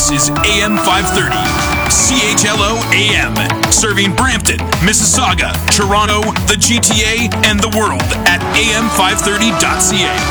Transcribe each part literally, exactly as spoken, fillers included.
This is A M five thirty, C H L O A M, serving Brampton, Mississauga, Toronto, the G T A, and the world at A M five thirty dot C A.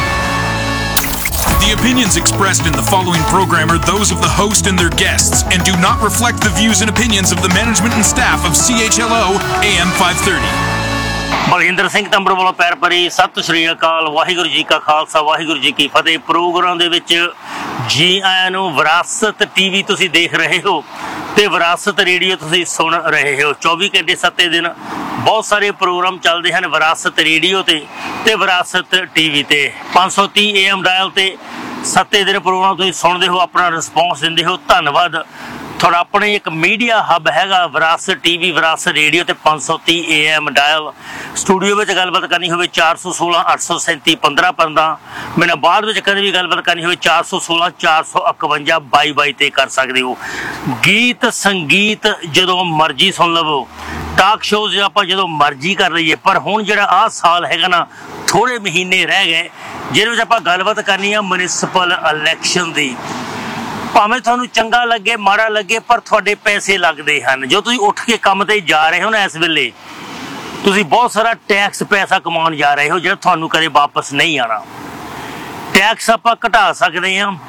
The opinions expressed in the following program are those of the host and their guests and do not reflect the views and opinions of the management and staff of C H L O A M five thirty. Baljinder Singh ਤੰਬਰ ਵੱਲੋਂ ਪੈਰ ਭਰੀ ਸਤਿ ਸ਼੍ਰੀ ਅਕਾਲ। ਵਾਹਿਗੁਰੂ ਜੀ ਕਾ ਖਾਲਸਾ, ਵਾਹਿਗੁਰੂ ਜੀ ਕੀ ਫਤਿਹ। Programme ਦੇ ਵਿੱਚ ਜੀ ਆਇਆਂ ਨੂੰ। ਵਿਰਾਸਤ ਟੀਵੀ ਤੁਸੀਂ ਦੇਖ ਰਹੇ ਹੋ ਤੇ ਵਿਰਾਸਤ ਰੇਡੀਓ ਤੁਸੀਂ ਸੁਣ ਰਹੇ ਹੋ। ਚੌਵੀ ਘੰਟੇ ਸੱਤੇ ਦਿਨ ਬਹੁਤ ਸਾਰੇ ਪ੍ਰੋਗਰਾਮ ਚੱਲਦੇ ਹਨ ਵਿਰਾਸਤ ਰੇਡੀਓ ਤੇ ਤੇ ਵਿਰਾਸਤ ਟੀਵੀ ਤੇ। ਪੰਜ ਸੌ ਤੀਹ ਏ ਐਮ ਡਾਇਲ ਤੇ ਸੱਤੇ ਦਿਨ ਪ੍ਰੋਗਰਾਮ ਤੁਸੀਂ ਸੁਣਦੇ ਹੋ, ਆਪਣਾ ਰਿਸਪੌਂਸ ਦਿੰਦੇ ਹੋ। ਧੰਨਵਾਦ। ਤੁਹਾਡਾ ਆਪਣੇ ਇੱਕ ਮੀਡੀਆ ਹੱਬ ਹੈਗਾ ਵਿਰਾਸਤ ਟੀਵੀ, ਵਿਰਾਸਤ ਰੇਡੀਓ ਤੇ ਪੰਜ ਸੌ ਤੀਹ ਏ ਐਮ ਡਾਇਲ। ਸਟੂਡੀਓ ਵਿੱਚ ਗੱਲਬਾਤ ਕਰਨੀ ਹੋਵੇ ਚਾਰ ਸੌ ਸੋਲਾਂ ਅੱਠ ਸੌ ਸੈਂਤੀ ਪੰਦਰਾਂ ਪੰਦਰਾਂ। ਮੈਨੂੰ ਬਾਅਦ ਵਿੱਚ ਕਦੇ ਵੀ ਗੱਲਬਾਤ ਕਰਨੀ ਹੋਵੇ ਚਾਰ ਸੌ ਸੋਲਾਂ ਚਾਰ ਸੌ ਇਕਵੰਜਾ ਬਾਈ ਬਾਈ 'ਤੇ ਕਰ ਸਕਦੇ ਹੋ। ਗੀਤ ਸੰਗੀਤ ਜਦੋਂ ਮਰਜ਼ੀ ਸੁਣ ਲਵੋ, ਟਾਕ ਸ਼ੋਅ ਆਪਾਂ ਜਦੋਂ ਮਰਜ਼ੀ ਕਰ ਲਈਏ। ਪਰ ਹੁਣ ਜਿਹੜਾ ਆਹ ਸਾਲ ਹੈਗਾ ਨਾ, ਥੋੜ੍ਹੇ ਮਹੀਨੇ ਰਹਿ ਗਏ ਜਿਹਦੇ ਵਿੱਚ ਆਪਾਂ ਗੱਲਬਾਤ ਕਰਨੀ ਆ ਮਿਊਨਿਸਪਲ ਇਲੈਕਸ਼ਨ ਦੀ। ਭਾਵੇਂ ਤੁਹਾਨੂੰ ਚੰਗਾ ਲੱਗੇ ਮਾੜਾ ਲੱਗੇ, ਪਰ ਤੁਹਾਡੇ ਪੈਸੇ ਲੱਗਦੇ ਹਨ। ਜੋ ਤੁਸੀਂ ਉੱਠ ਕੇ ਕੰਮ 'ਤੇ ਜਾ ਰਹੇ ਹੋ ਨਾ, ਇਸ ਵੇਲੇ ਤੁਸੀਂ ਬਹੁਤ ਸਾਰਾ ਟੈਕਸ ਪੈਸਾ ਕਮਾਉਣ ਜਾ ਰਹੇ ਹੋ ਜਿਹੜਾ ਤੁਹਾਨੂੰ ਕਦੇ ਵਾਪਸ ਨਹੀਂ ਆਉਣਾ। ਟੈਕਸ ਆਪਾਂ ਘਟਾ ਸਕਦੇ ਹਾਂ,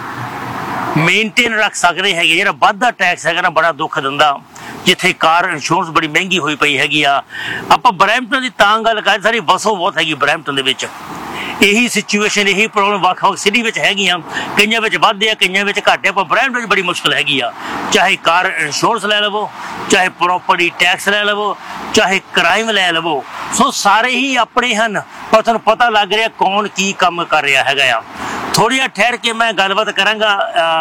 ਮੇਨਟੇਨ ਰੱਖ ਸਕਦੇ ਹੈਗੇ। ਜਿਹੜਾ ਵੱਧਦਾ ਟੈਕਸ ਹੈਗਾ ਨਾ, ਬੜਾ ਦੁੱਖ ਦਿੰਦਾ। ਜਿੱਥੇ ਕਾਰ ਇੰਸ਼ੋਰੈਂਸ ਬੜੀ ਮਹਿੰਗੀ ਹੋਈ ਪਈ ਹੈਗੀ ਆ। ਆਪਾਂ ਬਰੈਂਪਟਨ ਦੀ ਤਾਂ ਗੱਲ ਕਰ, ਸਾਰੀ ਵਸੋਂ ਬਹੁਤ ਹੈਗੀ ਬਰੈਂਪਟਨ ਦੇ ਵਿੱਚ। ਇਹੀ ਸਿਚੁਏਸ਼ਨ, ਇਹੀ ਪ੍ਰੋਬਲਮ ਵੱਖ ਵੱਖ ਸਿਟੀ ਵਿੱਚ ਹੈਗੀਆਂ। ਕਈਆਂ ਵਿੱਚ ਵੱਧ ਆ, ਕਈਆਂ ਵਿੱਚ ਘੱਟ ਆ। ਪਰ ਬਰੈਂਪਟਨ ਵਿੱਚ ਬੜੀ ਮੁਸ਼ਕਿਲ ਹੈਗੀ ਆ। ਚਾਹੇ ਕਾਰ ਇੰਸ਼ੋਰੈਂਸ ਲੈ ਲਵੋ, ਚਾਹੇ ਪ੍ਰੋਪਰਟੀ ਟੈਕਸ ਲੈ ਲਵੋ, ਚਾਹੇ ਕ੍ਰਾਈਮ ਲੈ ਲਵੋ। ਸੋ ਸਾਰੇ ਹੀ ਆਪਣੇ ਹਨ, ਪਰ ਤੁਹਾਨੂੰ ਪਤਾ ਲੱਗ ਰਿਹਾ ਕੌਣ ਕੀ ਕੰਮ ਕਰ ਰਿਹਾ ਹੈਗਾ ਆ। ਥੋੜ੍ਹੀ ਜਿਹਾ ਠਹਿਰ ਕੇ ਮੈਂ ਗੱਲਬਾਤ ਕਰਾਂਗਾ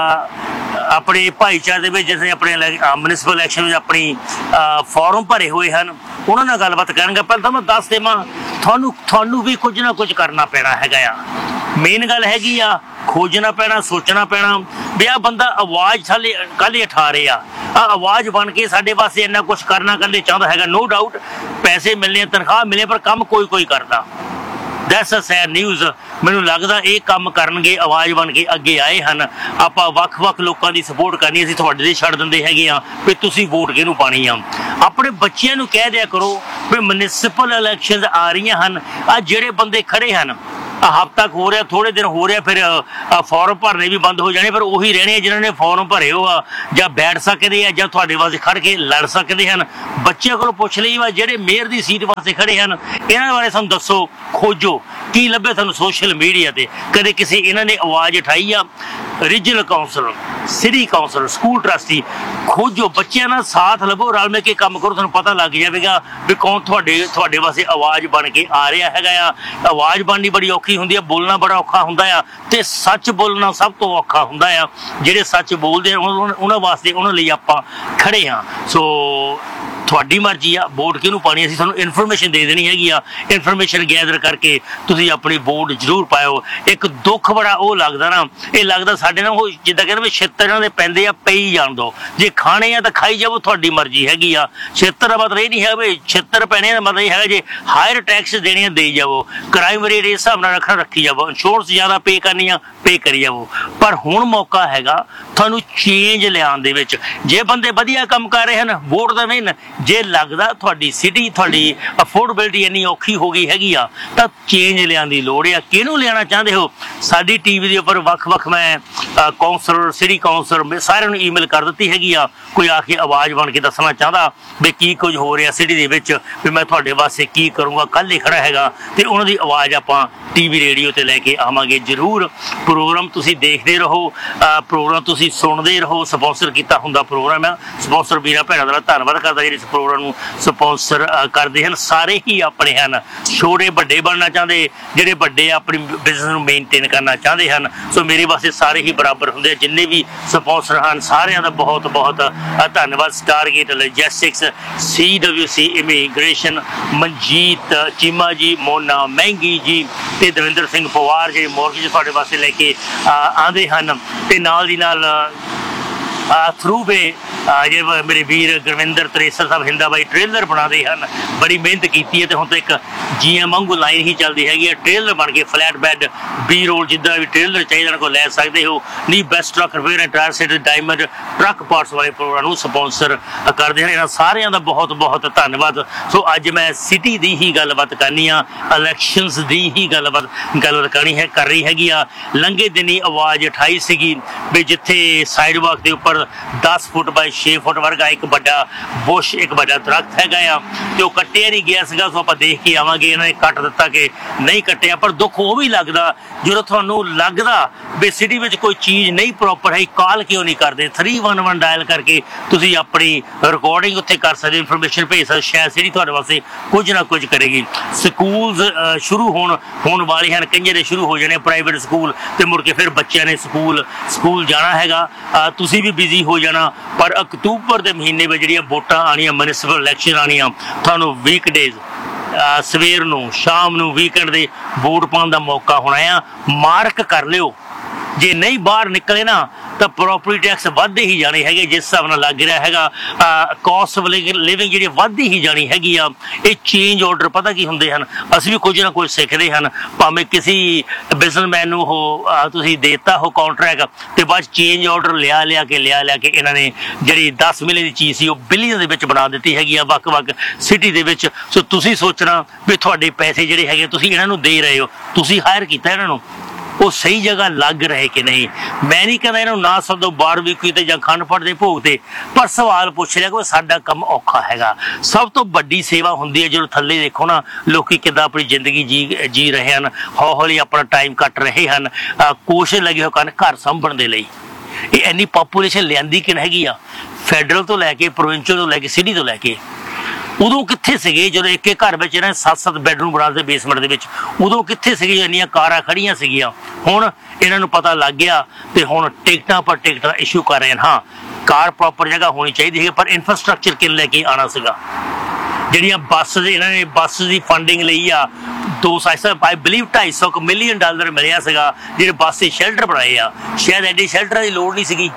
ਆਪਣੇ ਭਾਈਚਾਰੇ ਦੇ ਵਿੱਚ ਜਿਵੇਂ ਆਪਣੇ ਮਿਊਨਿਸਪਲ ਇਲੈਕਸ਼ਨ ਵਿੱਚ ਆਪਣੀ ਫਾਰਮ ਭਰੇ ਹੋਏ ਹਨ, ਉਹਨਾਂ ਨਾਲ ਗੱਲਬਾਤ ਕਰਾਂਗਾ। ਪਹਿਲਾਂ ਤਾਂ ਮੈਂ ਦੱਸ ਦੇਵਾਂ, ਤੁਹਾਨੂੰ ਤੁਹਾਨੂੰ ਵੀ ਕੁਝ ਨਾ ਕੁਝ ਕਰਨਾ ਪੈਣਾ ਹੈਗਾ ਆ। ਮੇਨ ਗੱਲ ਹੈਗੀ ਆ, ਖੋਜਣਾ ਪੈਣਾ, ਸੋਚਣਾ ਪੈਣਾ ਵੀ ਆਹ ਬੰਦਾ ਆਵਾਜ਼ ਥੱਲੇ ਕੱਲ੍ਹ ਉਠਾ ਰਹੇ ਆ, ਆਹ ਆਵਾਜ਼ ਬਣ ਕੇ ਸਾਡੇ ਵਾਸਤੇ ਇੰਨਾ ਕੁਛ ਕਰਨਾ ਕੱਲ੍ਹ ਚਾਹੁੰਦਾ ਹੈਗਾ। ਨੋ ਡਾਊਟ ਪੈਸੇ ਮਿਲਣੇ, ਤਨਖਾਹ ਮਿਲੇ, ਪਰ ਕੰਮ ਕੋਈ ਕੋਈ ਕਰਦਾ। That's a sad news. ਮੈਨੂੰ ਲੱਗਦਾ ਇਹ ਕੰਮ ਕਰਨਗੇ, ਆਵਾਜ਼ ਬਣ ਕੇ ਅੱਗੇ ਆਏ ਹਨ। ਆਪਾਂ ਵੱਖ ਵੱਖ ਲੋਕਾਂ ਦੀ ਸਪੋਰਟ ਕਰਨੀ, ਅਸੀਂ ਤੁਹਾਡੇ ਦੇ ਛੱਡ ਦਿੰਦੇ ਹੈਗੇ ਆ ਵੀ ਤੁਸੀਂ ਵੋਟ ਕਿਹਨੂੰ ਪਾਣੀ ਆ। ਆਪਣੇ ਬੱਚਿਆਂ ਨੂੰ ਕਹਿ ਦਿਆ ਕਰੋ ਵੀ ਮਿਊਨਿਸਪਲ ਇਲੈਕਸ਼ਨ ਆ ਰਹੀਆਂ ਹਨ। ਆਹ ਜਿਹੜੇ ਬੰਦੇ ਖੜੇ ਹਨ, ਹਫ਼ਤਾ ਕੁ ਹੋ ਰਿਹਾ, ਥੋੜ੍ਹੇ ਦਿਨ ਹੋ ਰਿਹਾ, ਫਿਰ ਫਾਰਮ ਭਰਨੇ ਵੀ ਬੰਦ ਹੋ ਜਾਣੇ। ਪਰ ਉਹੀ ਰਹਿਣੇ ਜਿਹਨਾਂ ਨੇ ਫਾਰਮ ਭਰੇ ਹੋ ਆ, ਜਾਂ ਬੈਠ ਸਕਦੇ ਆ, ਜਾਂ ਤੁਹਾਡੇ ਵਾਸਤੇ ਖੜ ਕੇ ਲੜ ਸਕਦੇ ਹਨ। ਬੱਚਿਆਂ ਕੋਲੋਂ ਪੁੱਛ ਲਈ ਵਾ ਜਿਹੜੇ ਮੇਅਰ ਦੀ ਸੀਟ ਵਾਸਤੇ ਖੜੇ ਹਨ, ਇਹਨਾਂ ਬਾਰੇ ਸਾਨੂੰ ਦੱਸੋ, ਖੋਜੋ ਕੀ ਲੱਭੇ ਤੁਹਾਨੂੰ ਸੋਸ਼ਲ ਮੀਡੀਆ 'ਤੇ। ਕਦੇ ਕਿਸੇ ਇਹਨਾਂ ਨੇ ਆਵਾਜ਼ ਉਠਾਈ ਆ? Regional councillor, city councillor, school trustee, ਖੋਜੋ, ਬੱਚਿਆਂ ਨਾਲ ਸਾਥ ਲਵੋ, ਰਲ ਮਿਲ ਕੇ ਕੰਮ ਕਰੋ। ਤੁਹਾਨੂੰ ਪਤਾ ਲੱਗ ਜਾਵੇਗਾ ਵੀ ਕੌਣ ਤੁਹਾਡੇ ਤੁਹਾਡੇ ਵਾਸਤੇ ਆਵਾਜ਼ ਬਣ ਕੇ ਆ ਰਿਹਾ ਹੈਗਾ ਆ। ਆਵਾਜ਼ ਬਣਨੀ ਬੜੀ ਔਖੀ ਹੁੰਦੀ ਆ, ਬੋਲਣਾ ਬੜਾ ਔਖਾ ਹੁੰਦਾ ਆ, ਤੇ ਸੱਚ ਬੋਲਣਾ ਸਭ ਤੋਂ ਔਖਾ ਹੁੰਦਾ ਆ। ਜਿਹੜੇ ਸੱਚ ਬੋਲਦੇ ਆ ਉਹਨਾਂ ਵਾਸਤੇ, ਉਹਨਾਂ ਲਈ ਆਪਾਂ ਖੜੇ ਹਾਂ। ਸੋ ਤੁਹਾਡੀ ਮਰਜ਼ੀ ਆ ਵੋਟ ਕਿਹਨੂੰ ਪਾਣੀ। ਅਸੀਂ ਤੁਹਾਨੂੰ ਇਨਫੋਰਮੇਸ਼ਨ ਦੇ ਦੇਣੀ ਹੈਗੀ ਆ। ਇਨਫੋਰਮੇਸ਼ਨ ਗੈਦਰ ਕਰਕੇ ਤੁਸੀਂ ਆਪਣੀ ਵੋਟ ਜ਼ਰੂਰ ਪਾਇਓ। ਇੱਕ ਦੁੱਖ ਬੜਾ ਉਹ ਲੱਗਦਾ ਨਾ, ਇਹ ਲੱਗਦਾ ਸਾਡੇ ਨਾਲ ਉਹ ਜਿੱਦਾਂ ਕਹਿੰਦੇ ਵੀ ਛਿੱਤਰ ਇਹਨਾਂ ਦੇ ਪੈਂਦੇ ਆ, ਪਈ ਜਾਣ ਦਿਓ। ਜੇ ਖਾਣੇ ਆ ਤਾਂ ਖਾਈ ਜਾਵੋ, ਤੁਹਾਡੀ ਮਰਜ਼ੀ ਹੈਗੀ ਆ। ਛਿੱਤਰ ਦਾ ਮਤਲਬ ਇਹ ਨਹੀਂ ਹੈ ਵੀ ਛਿੱਤਰ ਪੈਣੇ ਦਾ ਮਤਲਬ ਇਹ ਹੈਗਾ ਜੇ ਹਾਇਰ ਟੈਕਸ ਦੇਣੇ ਆ ਦੇਈ ਜਾਵੋ, ਕ੍ਰਾਈਮ ਰੇਟ ਇਸ ਹਿਸਾਬ ਨਾਲ ਰੱਖਣਾ ਰੱਖੀ ਜਾਵੋ, ਇੰਸ਼ੋਰੈਂਸ ਜ਼ਿਆਦਾ ਪੇ ਕਰਨੀ ਆ ਪੇ ਕਰੀ ਜਾਵੋ। ਪਰ ਹੁਣ ਮੌਕਾ ਹੈਗਾ ਤੁਹਾਨੂੰ ਚੇਂਜ ਲਿਆਉਣ ਦੇ ਵਿੱਚ। ਜੇ ਬੰਦੇ ਵਧੀਆ ਕੰਮ ਕਰ ਰਹੇ ਹਨ, ਵੋਟ ਦੇਣ। ਜੇ ਲੱਗਦਾ ਤੁਹਾਡੀ ਸਿਟੀ, ਤੁਹਾਡੀ ਅਫੋਰਡੇਬਿਲਟੀ ਇੰਨੀ ਔਖੀ ਹੋ ਗਈ ਹੈਗੀ ਆ, ਤਾਂ ਚੇਂਜ ਲਿਆਉਣ ਦੀ ਲੋੜ ਆ। ਕਿਹਨੂੰ ਲਿਆਉਣਾ ਚਾਹੁੰਦੇ ਹੋ? ਸਾਡੀ ਟੀ ਵੀ ਦੇ ਉੱਪਰ ਵੱਖ ਵੱਖ ਮੈਂ ਕਾਉਂਸਲਰ, ਸਿਟੀ ਕਾਉਂਸਲਰ, ਮੈਂ ਸਾਰਿਆਂ ਨੂੰ ਈਮੇਲ ਕਰ ਦਿੱਤੀ ਹੈਗੀ ਆ। ਕੋਈ ਆ ਕੇ ਆਵਾਜ਼ ਬਣ ਕੇ ਦੱਸਣਾ ਚਾਹੁੰਦਾ ਵੀ ਕੀ ਕੁਝ ਹੋ ਰਿਹਾ ਸਿਟੀ ਦੇ ਵਿੱਚ, ਵੀ ਮੈਂ ਤੁਹਾਡੇ ਵਾਸਤੇ ਕੀ ਕਰੂੰਗਾ, ਕੱਲ੍ਹ ਹੀ ਖੜਾ ਹੈਗਾ, ਤੇ ਉਹਨਾਂ ਦੀ ਆਵਾਜ਼ ਆਪਾਂ ਟੀ ਵੀ ਰੇਡੀਓ 'ਤੇ ਲੈ ਕੇ ਆਵਾਂਗੇ ਜ਼ਰੂਰ। ਪ੍ਰੋਗਰਾਮ ਤੁਸੀਂ ਦੇਖਦੇ ਰਹੋ, ਪ੍ਰੋਗਰਾਮ ਤੁਸੀਂ ਸੁਣਦੇ ਰਹੋ। ਸਪੋਂਸਰ ਕੀਤਾ ਹੁੰਦਾ ਪ੍ਰੋਗਰਾਮ ਆ। ਸਪੋਂਸਰ ਵੀਰਾਂ ਭੈਣਾਂ ਦਾ ਧੰਨਵਾਦ ਕਰਦਾ ਜਿਹੜੇ ਇਸ ਪ੍ਰੋਗਰਾਮ ਨੂੰ ਸਪੋਂਸਰ ਕਰਦੇ ਹਨ। ਸਾਰੇ ਹੀ ਆਪਣੇ ਹਨ, ਛੋਟੇ ਵੱਡੇ ਬਣਨਾ ਚਾਹੁੰਦੇ, ਜਿਹੜੇ ਵੱਡੇ ਆਪਣੀ ਬਿਜ਼ਨਸ ਨੂੰ ਮੇਨਟੇਨ ਕਰਨਾ ਚਾਹੁੰਦੇ ਹਨ। ਸੋ ਮੇਰੇ ਵਾਸਤੇ ਸਾਰੇ ਹੀ ਬਰਾਬਰ ਹੁੰਦੇ ਆ। ਜਿੰਨੇ ਵੀ ਸਪੋਂਸਰ ਹਨ ਸਾਰਿਆਂ ਦਾ ਬਹੁਤ ਬਹੁਤ ਧੰਨਵਾਦ। ਸਟਾਰਗੇਟ ਲੋਜਿਸਟਿਕਸ, ਸੀ ਡਬਲਿਊ ਸੀ ਇਮੀਗ੍ਰੇਸ਼ਨ, ਮਨਜੀਤ ਚੀਮਾ ਜੀ, ਮੋਨਾ ਮਹਿੰਗੀ ਜੀ, ਤੇ ਦਵਿੰਦਰ ਸਿੰਘ ਪਵਾਰ ਜਿਹੜੇ ਮੋਰਗੇਜ ਤੁਹਾਡੇ ਵਾਸਤੇ ਲੈ ਕੇ ਆਉਂਦੇ ਹਨ। ਤੇ ਨਾਲ ਦੀ ਨਾਲ ਥਰੂ ਵੇ ਜਿਹੜੇ ਮੇਰੇ ਵੀਰ ਗੁਰਵਿੰਦਰ ਤਰੇਸਰ ਸਾਹਿਬ ਹਿੰਦਾ ਬਾਈ ਟ੍ਰੇਲਰ ਬਣਾਉਂਦੇ ਹਨ, ਬੜੀ ਮਿਹਨਤ ਕੀਤੀ ਹੈ ਤੇ ਹੁਣ ਤਾਂ ਇੱਕ ਜੀ ਐਮ ਵਾਂਗੂ ਲਾਈਨ ਹੀ ਚੱਲਦੀ ਹੈਗੀ ਹੈ। ਟ੍ਰੇਲਰ ਬਣ ਕੇ ਫਲੈਟ ਬੈਡ ਬੀ ਰੋਲ ਜਿੱਦਾਂ ਵੀ ਟ੍ਰੇਲਰ ਚਾਹੀਦਾ ਕੋ ਲੈ ਸਕਦੇ ਹੋ। ਨਹੀਂ best truck repair and tyre set diamond truck parts ਵਾਲੇ ਪ੍ਰੋਗਰਾਮ ਨੂੰ ਸਪਾਂਸਰ ਕਰਦੇ ਹਨ। ਇਹਨਾਂ ਸਾਰਿਆਂ ਦਾ ਬਹੁਤ ਬਹੁਤ ਧੰਨਵਾਦ। ਸੋ ਅੱਜ ਮੈਂ ਸਿਟੀ ਦੀ ਹੀ ਗੱਲਬਾਤ ਕਰਨੀ ਆ, ਇਲੈਕਸ਼ਨਸ ਦੀ ਹੀ ਗੱਲਬਾਤ ਗੱਲਬਾਤ ਕਰਨੀ ਹੈ ਕਰ ਰਹੀ ਹੈਗੀ ਆ। ਲੰਘੇ ਦਿਨੀ ਆਵਾਜ਼ ਉਠਾਈ ਸੀਗੀ ਵੀ ਜਿੱਥੇ ਸਾਈਡ ਵਾਕ ਦੇ ਉੱਪਰ ਦਸ ਫੁੱਟ ਬਾਈ ਛੇ ਫੁੱਟ ਵਰਗਾ ਇੱਕ ਵੱਡਾ ਬੁਸ਼ ਇੱਕ ਵੱਡਾ ਦਰਖਤ ਹੈਗਾ ਆ ਤੇ ਉਹ ਕੱਟਿਆ ਨਹੀਂ ਗਿਆ ਸੀਗਾ। ਸੋ ਆਪਾਂ ਦੇਖ ਕੇ ਆਵਾਂਗੇ ਇਹਨਾਂ ਨੇ ਕੱਟ ਦਿੱਤਾ ਕਿ ਨਹੀਂ ਕੱਟਿਆ। ਪਰ ਦੁੱਖ ਉਹ ਵੀ ਲੱਗਦਾ ਜਦੋਂ ਤੁਹਾਨੂੰ ਲੱਗਦਾ ਵੀ ਸਿਟੀ ਵਿੱਚ ਕੋਈ ਚੀਜ਼ ਨਹੀਂ ਪ੍ਰੋਪਰ ਹੈ, ਕਾਲ ਕਿਉਂ ਨਹੀਂ ਕਰਦੇ? ਥਰੀ ਵਨ ਵਨ ਡਾਇਲ ਕਰਕੇ ਤੁਸੀਂ ਆਪਣੀ ਰਿਕਾਰਡਿੰਗ ਉੱਥੇ ਕਰ ਸਕਦੇ, ਇਨਫੋਰਮੇਸ਼ਨ ਭੇਜ ਸਕਦੇ। ਸ਼ਾਇਦ ਸਿਟੀ ਤੁਹਾਡੇ ਵਾਸਤੇ ਕੁਝ ਨਾ ਕੁਝ ਕਰੇਗੀ। ਸਕੂਲਸ ਸ਼ੁਰੂ ਹੋਣ ਹੋਣ ਵਾਲੇ ਹਨ, ਕਈਆਂ ਦੇ ਸ਼ੁਰੂ ਹੋ ਜਾਣੇ ਪ੍ਰਾਈਵੇਟ ਸਕੂਲ ਤੇ ਮੁੜ ਕੇ ਫਿਰ ਬੱਚਿਆਂ ਨੇ ਸਕੂਲ ਸਕੂਲ ਜਾਣਾ ਹੈਗਾ। ਤੁਸੀਂ ਵੀ ਬਿਜ਼ੀ ਹੋ ਜਾਣਾ। ਪਰ ਅਕਤੂਬਰ ਦੇ ਮਹੀਨੇ ਵਿੱਚ ਜਿਹੜੀਆਂ ਵੋਟਾਂ ਆਉਣੀਆਂ, ਮਿਊਨਿਸਪਲ ਇਲੈਕਸ਼ਨ ਆਉਣੀਆਂ, ਤੁਹਾਨੂੰ ਵੀਕਡੇਜ਼ ਸਵੇਰ ਨੂੰ ਸ਼ਾਮ ਨੂੰ ਵੀਕਐਂਡ ਦੇ ਵੋਟ ਪਾਉਣ ਦਾ ਮੌਕਾ ਹੋਣਾ ਆ। ਮਾਰਕ ਕਰ ਲਿਓ, ਜੇ ਨਹੀਂ ਬਾਹਰ ਨਿਕਲੇ ਨਾ ਤਾਂ ਪ੍ਰੋਪਰਟੀ ਟੈਕਸ ਵੱਧਦੇ ਹੀ ਜਾਣੇ ਹੈਗੇ। ਜਿਸ ਹਿਸਾਬ ਨਾਲ ਲੱਗ ਰਿਹਾ ਹੈਗਾ ਕਾਸਟ ਆਫ ਲਿਵਿੰਗ ਜਿਹੜੀ ਵੱਧਦੀ ਹੀ ਜਾਣੀ ਹੈਗੀ ਆ। ਇਹ ਚੇਂਜ ਆਰਡਰ ਪਤਾ ਕੀ ਹੁੰਦੇ ਹਨ? ਅਸੀਂ ਵੀ ਕੁਝ ਨਾ ਕੁਝ ਸਿੱਖਦੇ ਹਨ। ਭਾਵੇਂ ਕਿਸੇ ਬਿਜ਼ਨਸਮੈਨ ਨੂੰ ਉਹ ਤੁਸੀਂ ਦੇਤਾ ਹੋ ਕਾਂਟਰੈਕਟ ਤੇ ਬਾਅਦ ਚੇਂਜ ਆਰਡਰ ਲਿਆ ਲਿਆ ਕੇ ਲਿਆ ਲਿਆ ਕੇ ਇਹਨਾਂ ਨੇ ਜਿਹੜੀ ਦਸ ਮਿਲੀਅਨ ਦੀ ਚੀਜ਼ ਸੀ ਉਹ ਬਿਲੀਅਨ ਦੇ ਵਿੱਚ ਬਣਾ ਦਿੱਤੀ ਹੈਗੀ ਆ ਵੱਖ-ਵੱਖ ਸਿਟੀ ਦੇ ਵਿੱਚ। ਸੋ ਤੁਸੀਂ ਸੋਚਣਾ ਵੀ ਤੁਹਾਡੇ ਪੈਸੇ ਜਿਹੜੇ ਹੈਗੇ ਤੁਸੀਂ ਇਹਨਾਂ ਨੂੰ ਦੇ ਰਹੇ ਹੋ, ਤੁਸੀਂ ਹਾਇਰ ਕੀਤਾ ਇਹਨਾਂ ਨੂੰ, ਉਹ ਸਹੀ ਜਗ੍ਹਾ ਲੱਗ ਰਹੇ ਕਿ ਨਹੀਂ। ਮੈਂ ਨਹੀਂ ਕਹਿੰਦਾ ਇਹਨਾਂ ਨੂੰ ਨਾ ਸਦੋ ਬਾਰਬੀਕਿਊ ਤੇ ਜਾਂ ਅਖੰਡ ਪਾਠ ਦੇ ਭੋਗ ਤੇ, ਪਰ ਸਵਾਲ ਪੁੱਛ ਰਿਹਾ ਕਿ ਸਾਡਾ ਕੰਮ ਔਖਾ ਹੈਗਾ। ਸਭ ਤੋਂ ਵੱਡੀ ਸੇਵਾ ਹੁੰਦੀ ਹੈ ਜਦੋਂ ਥੱਲੇ ਦੇਖੋ ਨਾ ਲੋਕੀ ਕਿੱਦਾਂ ਆਪਣੀ ਜ਼ਿੰਦਗੀ ਜੀ ਜੀ ਰਹੇ ਹਨ, ਹੌਲੀ ਆਪਣਾ ਟਾਈਮ ਕੱਟ ਰਹੇ ਹਨ, ਕੋਸ਼ਿਸ਼ ਲੱਗੇ ਹੋ ਕਰਨ ਘਰ ਸੰਭਣ ਦੇ ਲਈ। ਇਹ ਇੰਨੀ ਪਾਪੂਲੇਸ਼ਨ ਲਿਆਂਦੀ ਕਿਨ ਹੈਗੀ ਆ, ਫੈਡਰਲ ਤੋਂ ਲੈ ਕੇ ਪ੍ਰੋਵਿੰਸ਼ੀਅਲ ਤੋਂ ਲੈ ਕੇ ਸਿਟੀ ਤੋਂ ਲੈ ਕੇ। ਉਦੋਂ ਕਿੱਥੇ ਸੀਗੇ ਜਦੋਂ ਇੱਕ ਇੱਕ ਘਰ ਵਿੱਚ ਇਹਨਾਂ ਸੱਤ ਸੱਤ ਬੈਡਰੂਮ ਬਣਾ ਦਿੱਤੇ ਬੇਸਮੈਂਟ ਦੇ ਵਿੱਚ? ਉਦੋਂ ਕਿੱਥੇ ਸੀਗੇ ਇੰਨੀਆਂ ਕਾਰਾਂ ਖੜੀਆਂ ਸੀਗੀਆਂ? ਹੁਣ ਇਹਨਾਂ ਨੂੰ ਪਤਾ ਲੱਗ ਗਿਆ ਤੇ ਹੁਣ ਟਿਕਟਾਂ ਪਰ ਟਿਕਟਾਂ ਇਸ਼ੂ ਕਰ ਰਹੇ ਹਨ। ਹਾਂ, ਕਾਰ ਪ੍ਰੋਪਰ ਜਗ੍ਹਾ ਹੋਣੀ ਚਾਹੀਦੀ ਹੈ, ਪਰ ਇਨਫਰਾਸਟ੍ਰਕਚਰ ਕਿਨ ਲੈ ਕੇ ਆਉਣਾ ਸੀਗਾ? ਜਿਹੜੀਆਂ ਬੱਸ ਦੇ ਇਹਨਾਂ ਨੇ ਬੱਸ ਦੀ ਫੰਡਿੰਗ ਲਈ ਆ ਦੋ ਸੌ ਆਈ ਬਿਲੀਵ ਢਾਈ ਸੌ ਮਿਲੀਅਨ ਡਾਲਰ ਮਿਲਿਆ ਸੀਗਾ ਜਿਹੜੇ ਬੱਸ ਦੇ ਸ਼ੈਲਟਰ ਬਣਾਏ ਆ। ਸ਼ਾਇਦ ਐਡੀ ਸ਼ੈਲਟਰਾਂ ਦੀ ਲੋੜ ਨਹੀਂ ਸੀਗੀ।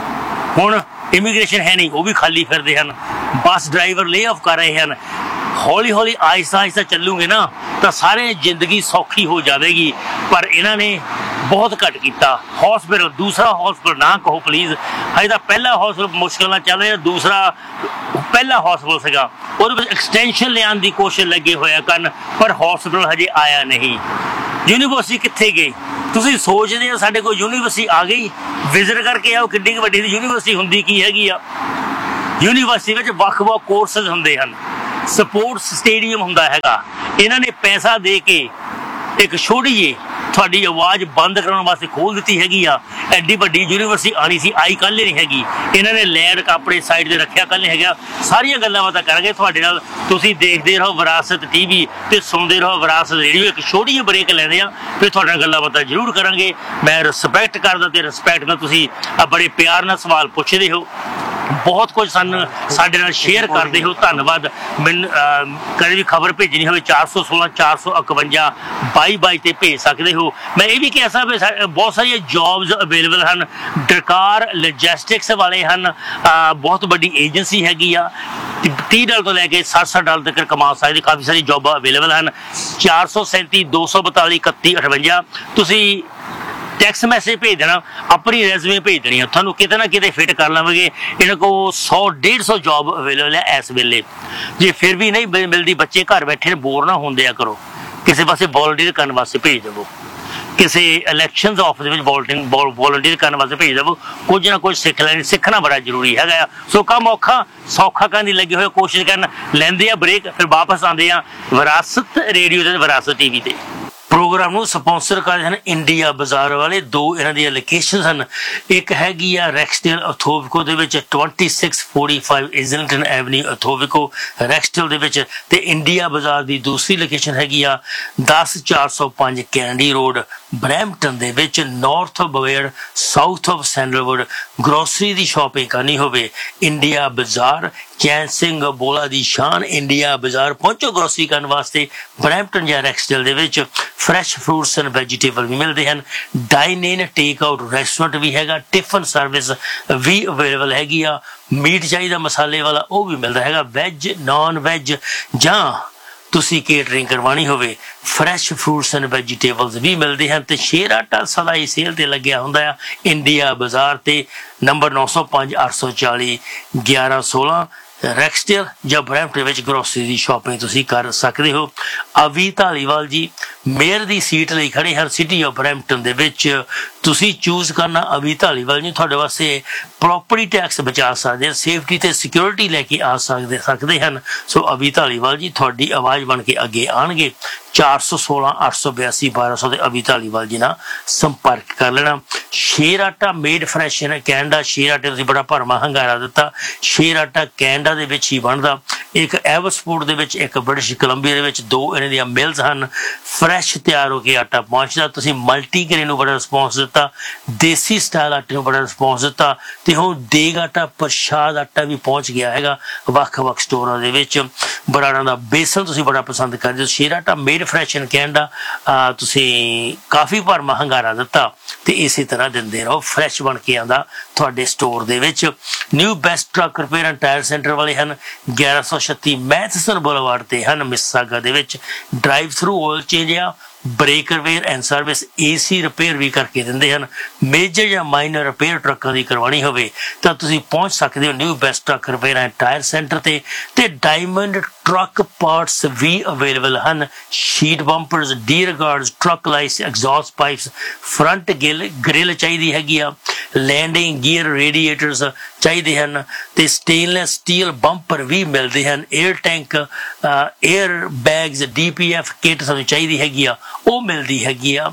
ਹੁਣ ਇਮੀਗ੍ਰੇਸ਼ਨ ਹੈ ਨਹੀਂ, ਉਹ ਵੀ ਖਾਲੀ ਫਿਰਦੇ ਹਨ। ਬੱਸ ਡਰਾਈਵਰ ਲੇ ਆਫ ਕਰ ਰਹੇ ਹਨ। ਹੌਲੀ ਹੌਲੀ ਆਹਿਸਤਾ ਆਹਿਸਤਾ ਚੱਲੂਗੇ ਨਾ ਤਾਂ ਸਾਰੇ ਜ਼ਿੰਦਗੀ ਸੌਖੀ ਹੋ ਜਾਵੇਗੀ। ਪਰ ਇਹਨਾਂ ਨੇ ਬਹੁਤ ਘੱਟ ਕੀਤਾ। ਹੌਸਪਿਟਲ ਦੂਸਰਾ ਹੌਸਪਿਟਲ ਨਾ ਕਹੋ ਪਲੀਜ਼, ਹਜੇ ਤਾਂ ਪਹਿਲਾ ਹੌਸਪਿਟਲ ਮੁਸ਼ਕਿਲ ਨਾਲ ਚੱਲ ਰਿਹਾ, ਦੂਸਰਾ ਪਹਿਲਾ ਹੌਸਪਿਟਲ ਸੀਗਾ ਉਹਦੇ ਵਿੱਚ ਐਕਸਟੈਂਸ਼ਨ ਲਿਆਉਣ ਦੀ ਕੋਸ਼ਿਸ਼ ਲੱਗੇ ਹੋਇਆ ਕਰਨ, ਪਰ ਹੌਸਪਿਟਲ ਹਜੇ ਆਇਆ ਨਹੀਂ। ਯੂਨੀਵਰਸਿਟੀ ਕਿੱਥੇ ਗਈ? ਤੁਸੀਂ ਸੋਚਦੇ ਹੋ ਸਾਡੇ ਕੋਲ ਯੂਨੀਵਰਸਿਟੀ ਆ ਗਈ? ਵਿਜ਼ਿਟ ਕਰਕੇ ਆਓ ਕਿੱਡੀ ਕੁ ਵੱਡੀ ਦੀ ਯੂਨੀਵਰਸਿਟੀ ਹੁੰਦੀ ਕੀ ਹੈਗੀ ਆ। ਯੂਨੀਵਰਸਿਟੀ ਵਿੱਚ ਵੱਖ-ਵੱਖ ਕੋਰਸਿਸ ਹੁੰਦੇ ਹਨ, ਸਪੋਰਟਸ ਸਟੇਡੀਅਮ ਹੁੰਦਾ ਹੈਗਾ। ਇਹਨਾਂ ਨੇ ਪੈਸਾ ਦੇ ਕੇ ਇੱਕ ਛੋਟੀ ਜਿਹੀ ਤੁਹਾਡੀ ਆਵਾਜ਼ ਬੰਦ ਕਰਾਉਣ ਵਾਸਤੇ ਖੋਲ ਦਿੱਤੀ ਹੈਗੀ ਆ। ਐਡੀ ਵੱਡੀ ਯੂਨੀਵਰਸਿਟੀ ਆਣੀ ਸੀ, ਆਈ ਕੱਲ੍ਹ ਨਹੀਂ ਹੈਗੀ। ਇਹਨਾਂ ਨੇ ਲੈਂਡ ਆਪਣੇ ਸਾਈਡ ਤੇ ਰੱਖਿਆ ਕੱਲ੍ਹ ਨਹੀਂ ਹੈਗਾ। ਸਾਰੀਆਂ ਗੱਲਾਂ ਬਾਤਾਂ ਕਰਾਂਗੇ ਤੁਹਾਡੇ ਨਾਲ। ਤੁਸੀਂ ਦੇਖਦੇ ਰਹੋ ਵਿਰਾਸਤ ਟੀਵੀ ਤੇ ਸੁਣਦੇ ਰਹੋ ਵਿਰਾਸਤ ਰੇਡੀਓ। ਇੱਕ ਛੋਟੀ ਜਿਹੀ ਬ੍ਰੇਕ ਲੈਂਦੇ ਆ, ਫਿਰ ਤੁਹਾਡੇ ਨਾਲ ਗੱਲਾਂ ਬਾਤਾਂ ਜ਼ਰੂਰ ਕਰਾਂਗੇ। ਮੈਂ ਰਿਸਪੈਕਟ ਕਰਦਾ ਤੇ ਰਿਸਪੈਕਟ ਨਾਲ ਤੁਸੀਂ ਬੜੇ ਪਿਆਰ ਨਾਲ ਸਵਾਲ ਪੁੱਛਦੇ ਹੋ, ਬਹੁਤ ਕੁਝ ਸਾਨੂੰ ਸਾਡੇ ਨਾਲ ਸ਼ੇਅਰ ਕਰਦੇ ਹੋ। ਧੰਨਵਾਦ। ਮੈਨੂੰ ਕਦੇ ਵੀ ਖਬਰ ਭੇਜਣੀ ਹੋਵੇ ਚਾਰ ਸੌ ਸੋਲਾਂ ਚਾਰ ਸੌ ਇਕਵੰਜਾ ਬਾਈ ਬਾਈ ਤੇ ਭੇਜ ਸਕਦੇ ਹੋ। ਮੈਂ ਇਹ ਵੀ ਕਹਿ ਸਕਦਾ ਵੀ ਬਹੁਤ ਸਾਰੀਆਂ ਜੌਬਸ ਅਵੇਲੇਬਲ ਹਨ। ਡਰਕਾਰ ਲੋਜਿਸਟਿਕਸ ਵਾਲੇ ਹਨ, ਬਹੁਤ ਵੱਡੀ ਏਜੰਸੀ ਹੈਗੀ ਆ। ਤੀਹ ਡਾਲਰ ਤੋਂ ਲੈ ਕੇ ਸੱਠ ਸੱਠ ਡਾਲਰ ਤੱਕ ਕਮਾ ਸਕਦੇ, ਕਾਫੀ ਸਾਰੀ ਜੌਬਾਂ ਅਵੇਲੇਬਲ ਹਨ। ਚਾਰ ਸੌ ਸੈਂਤੀ ਦੋ ਸੌ ਬਤਾਲੀ ਇਕੱਤੀ ਅਠਵੰਜਾ ਤੁਸੀਂ ਟੈਕਸਟ ਮੈਸੇਜ ਭੇਜ ਦੇਣਾ, ਆਪਣੀ ਰੈਜ਼ੂਮੇ ਭੇਜ ਦੇਣੀ ਆ, ਤੁਹਾਨੂੰ ਕਿਤੇ ਨਾ ਕਿਤੇ ਫਿੱਟ ਕਰ ਲਵਾਂਗੇ। ਇਹਨਾਂ ਕੋਲ ਸੌ ਡੇਢ ਸੌ ਜੌਬ ਅਵੇਲੇਬਲ ਹੈ ਇਸ ਵੇਲੇ। ਜੇ ਫਿਰ ਵੀ ਨਹੀਂ ਮਿਲਦੀ, ਬੱਚੇ ਘਰ ਬੈਠੇ ਬੋਰ ਨਾ ਹੁੰਦੇ ਆ ਕਰੋ, ਕਿਸੇ ਪਾਸੇ ਵੋਲੰਟੀਅਰ ਕਰਨ ਵਾਸਤੇ ਭੇਜ ਦੇਵੋ, ਕਿਸੇ ਇਲੈਕਸ਼ਨਸ ਆਫਿਸ ਦੇ ਵਿੱਚ ਵੋਲਟਿੰਗ ਵੋਲੰਟੀਅਰ ਕਰਨ ਵਾਸਤੇ ਭੇਜ ਦੇਵੋ। ਕੁਝ ਨਾ ਕੁਝ ਸਿੱਖ ਲੈਣ, ਸਿੱਖਣਾ ਬੜਾ ਜ਼ਰੂਰੀ ਹੈਗਾ ਆ। ਸੋ ਕੰਮ ਔਖਾ ਸੌਖਾ ਕਰਨ ਦੀ ਲੱਗੇ ਹੋਏ ਕੋਸ਼ਿਸ਼ ਕਰਨ। ਲੈਂਦੇ ਆ ਬ੍ਰੇਕ, ਫਿਰ ਵਾਪਸ ਆਉਂਦੇ ਆ ਵਿਰਾਸਤ ਰੇਡੀਓ ਤੇ ਵਿਰਾਸਤ ਟੀਵੀ ਤੇ। ਪ੍ਰੋਗਰਾਮ ਨੂੰ ਸਪਾਂਸਰ ਕਰਦੇ ਹਨ ਇੰਡੀਆ ਬਾਜ਼ਾਰ ਵਾਲੇ। ਦੋ ਇਹਨਾਂ ਦੀਆਂ ਲੋਕੇਸ਼ਨਸ ਹਨ। ਇੱਕ ਹੈਗੀ ਆ ਰੈਕਸਡੇਲ ਅਥੋਵਿਕੋ ਦੇ ਵਿੱਚ ਛੱਬੀ ਸੌ ਪੈਂਤਾਲੀ ਇਜ਼ਲਟਨ ਐਵਨਿਊ ਅਥੋਵਿਕੋ ਰੈਕਸਡੇਲ ਦੇ ਵਿੱਚ, ਤੇ ਇੰਡੀਆ ਬਾਜ਼ਾਰ ਦੀ ਦੂਸਰੀ ਲੋਕੇਸ਼ਨ ਹੈਗੀ ਆ ਦਸ ਚਾਰ ਸੌ ਪੰਜ ਕੈਂਡੀ ਰੋਡ ਬਰੈਂਪਟਨ ਦੇ ਵਿੱਚ, north of ਬਵੇਅਰ south of sandalwood. Grocery the shopping ਕਰਨੀ ਹੋਵੇ ਇੰਡੀਆ ਬਾਜ਼ਾਰ, ਚੈਨ ਸਿੰਘ ਬੋਲਾ ਦੀ ਸ਼ਾਨ ਇੰਡੀਆ ਬਾਜ਼ਾਰ। ਪਹੁੰਚੋ ਗਰੋਸਰੀ ਕਰਨ ਵਾਸਤੇ ਬਰੈਂਪਟਨ ਜਾਂ ਰੈਕਸਡੇਲ ਦੇ ਵਿੱਚ। ਫਰੈਸ਼ ਫਰੂਟਸ ਐਂਡ ਵੈਜੀਟੇਬਲ ਵੀ ਮਿਲਦੇ ਹਨ। ਡਾਈਨ ਇਨ ਟੇਕ ਆਊਟ ਰੈਸਟੋਰੈਂਟ ਵੀ ਹੈਗਾ, ਟਿਫਨ ਸਰਵਿਸ ਵੀ ਅਵੇਲੇਬਲ ਹੈਗੀ ਆ। ਮੀਟ ਚਾਹੀਦਾ ਮਸਾਲੇ ਵਾਲਾ ਉਹ ਵੀ ਮਿਲਦਾ ਹੈਗਾ, ਵੈਜ ਨੌਨ ਵੈਜ ਜਾਂ ਤੁਸੀਂ ਕੇਟਰਿੰਗ ਕਰਵਾਉਣੀ ਹੋਵੇ ਫਰੈਸ਼ ਫਰੂਟਸ ਐਂਡ ਵੈਜੀਟੇਬਲਸ ਵੀ ਮਿਲਦੇ ਹਨ। ਤੇ ਸ਼ੇਰ ਆਟਾ ਸਦਾ ਹੀ ਸੇਲ ਤੇ ਲੱਗਿਆ ਹੁੰਦਾ ਆ ਇੰਡੀਆ ਬਾਜ਼ਾਰ ਤੇ, ਨੰਬਰ ਨੌ ਸੌ ਪੰਜ ਅੱਠ ਸੌ ਚਾਲੀ ਗਿਆਰਾਂ ਸੋਲਾਂ ਰੈਕਸਟੇਲ ਜਾਂ ਬਰੈਂਪਟਨ ਵਿੱਚ ਗਰੋਸਰੀ ਦੀ ਸ਼ਾਪਿੰਗ ਤੁਸੀਂ ਕਰ ਸਕਦੇ ਹੋ। ਅਵੀ ਧਾਲੀਵਾਲ ਜੀ ਮੇਅਰ ਦੀ ਸੀਟ ਲਈ ਖੜੇ ਹਨ ਸਿਟੀ ਆਫ ਬਰੈਂਪਟਨ ਦੇ ਵਿੱਚ। ਤੁਸੀਂ ਚੂਜ਼ ਕਰਨਾ ਅਵੀ ਧਾਲੀਵਾਲ ਜੀ ਤੁਹਾਡੇ ਵਾਸਤੇ ਪ੍ਰੋਪਰਟੀ ਟੈਕਸ ਬਚਾ ਸਕਦੇ ਹਨ, ਸੇਫਟੀ ਤੇ ਸਿਕਿਉਰਿਟੀ ਲੈ ਕੇ ਆ ਸਕਦੇ ਸਕਦੇ ਹਨ। ਸੋ ਅਵੀ ਧਾਲੀਵਾਲ ਜੀ ਤੁਹਾਡੀ ਆਵਾਜ਼ ਬਣ ਕੇ ਅੱਗੇ ਆਉਣਗੇ। ਚਾਰ ਸੌ ਸੋਲਾਂ ਅੱਠ ਸੌ ਬਿਆਸੀ ਬਾਰਾਂ ਸੌ ਦੇ ਅਵੀ ਧਾਲੀਵਾਲ ਜੀ ਨਾਲ ਸੰਪਰਕ ਕਰ ਲੈਣਾ। ਸ਼ੇਰ ਆਟਾ ਮੇਡ ਫਰੈਸ਼ ਹੈ ਕੈਨੇਡਾ। ਸ਼ੇਰ ਆਟੇ ਤੁਸੀਂ ਬੜਾ ਭਰਮਾ ਹੰਗਾਰਾ ਦਿੱਤਾ। ਸ਼ੇਰ ਆਟਾ ਕੈਨੇਡਾ ਦੇ ਵਿੱਚ ਹੀ ਬਣਦਾ, ਇੱਕ ਐਵਰਸਪੋਰਟ ਦੇ ਵਿੱਚ, ਇੱਕ ਬ੍ਰਿਟਿਸ਼ ਕੋਲੰਬੀਆ ਦੇ ਵਿੱਚ, ਦੋ ਇਹਨਾਂ ਦੀਆਂ ਮਿਲਸ ਹਨ। ਫਰੈਸ਼ ਤਿਆਰ ਹੋ ਕੇ ਆਟਾ ਪਹੁੰਚਦਾ। ਤੁਸੀਂ ਮਲਟੀ ਗ੍ਰੇਨ ਨੂੰ ਬੜਾ ਰਿਸਪੌਂਸ ਦਿੱਤਾ, ਦੇਸੀ ਸਟਾਈਲ ਆਟੇ ਨੂੰ ਬੜਾ ਰਿਸਪੌਂਸ ਦਿੱਤਾ ਤੇ ਹੁਣ ਦੇਗ ਆਟਾ ਪ੍ਰਸ਼ਾਦ ਆਟਾ ਵੀ ਪਹੁੰਚ ਗਿਆ ਹੈਗਾ ਵੱਖ ਵੱਖ ਸਟੋਰਾਂ ਦੇ ਵਿੱਚ। ਬਰਾੜਾਂ ਦਾ ਬੇਸਨ ਤੁਸੀਂ ਬੜਾ ਪਸੰਦ ਕਰਦੇ ਹੋ। ਸ਼ੇਰ ਆਟਾ ਮੇਡ ਫਰੈਸ਼ ਇਨ ਕੈਨੇਡਾ ਤੁਸੀਂ ਕਾਫੀ ਭਰਮਾ ਹੰਗਾਰਾ ਦਿੱਤਾ ਤੇ ਇਸੇ ਤਰ੍ਹਾਂ ਦਿੰਦੇ ਰਹੋ, ਫਰੈਸ਼ ਬਣ ਕੇ ਆਉਂਦਾ ਤੁਹਾਡੇ ਸਟੋਰ ਦੇ ਵਿੱਚ। New best truck repair and tyre centre ਵਾਲੇ ਹਨ, ਗਿਆਰਾਂ ਸੌ ਛੱਤੀ ਮੈਥਸਨ ਬੁਲੇਵਾਰਡ ਤੇ ਹਨ ਮਿਸਿਸਾਗਾ ਦੇ ਵਿੱਚ। ਡਰਾਈਵ ਥਰੂ ਆਇਲ ਚੇਂਜ ਆ, break repair and service, AC repair ਵੀ ਕਰਕੇ ਦਿੰਦੇ ਹਨ। ਮੇਜਰ ਜਾਂ ਮਾਈਨਰ ਰਿਪੇਅਰ ਟਰੱਕਾਂ ਦੀ ਕਰਵਾਉਣੀ ਹੋਵੇ ਤਾਂ ਤੁਸੀਂ ਪਹੁੰਚ ਸਕਦੇ ਹੋ new best truck repair and tyre centre ਤੇ। ਤੇ ਡਾਇਮੰਡ ਟਰੱਕ ਪਾਰਟਸ ਵੀ ਅਵੇਲੇਬਲ ਹਨ, sheet ਬੰਪਰਸ, dear guards, truck lights, exhaust pipes, front Gill grill ਚਾਹੀਦੀ ਹੈਗੀ ਆ, ਲੈਂਡਿੰਗ ਗੀਅਰ ਰੇਡੀਏਟਰਸ ਚਾਹੀਦੇ ਹਨ ਤੇ ਸਟੇਨਲੈਸ ਸਟੀਲ ਬੰਪਰ ਵੀ ਮਿਲਦੇ ਹਨ। Air tank, air bags, D P F kit ਸਾਨੂੰ ਚਾਹੀਦੀ ਹੈਗੀ ਆ, ਉਹ ਮਿਲਦੀ ਹੈਗੀ ਆ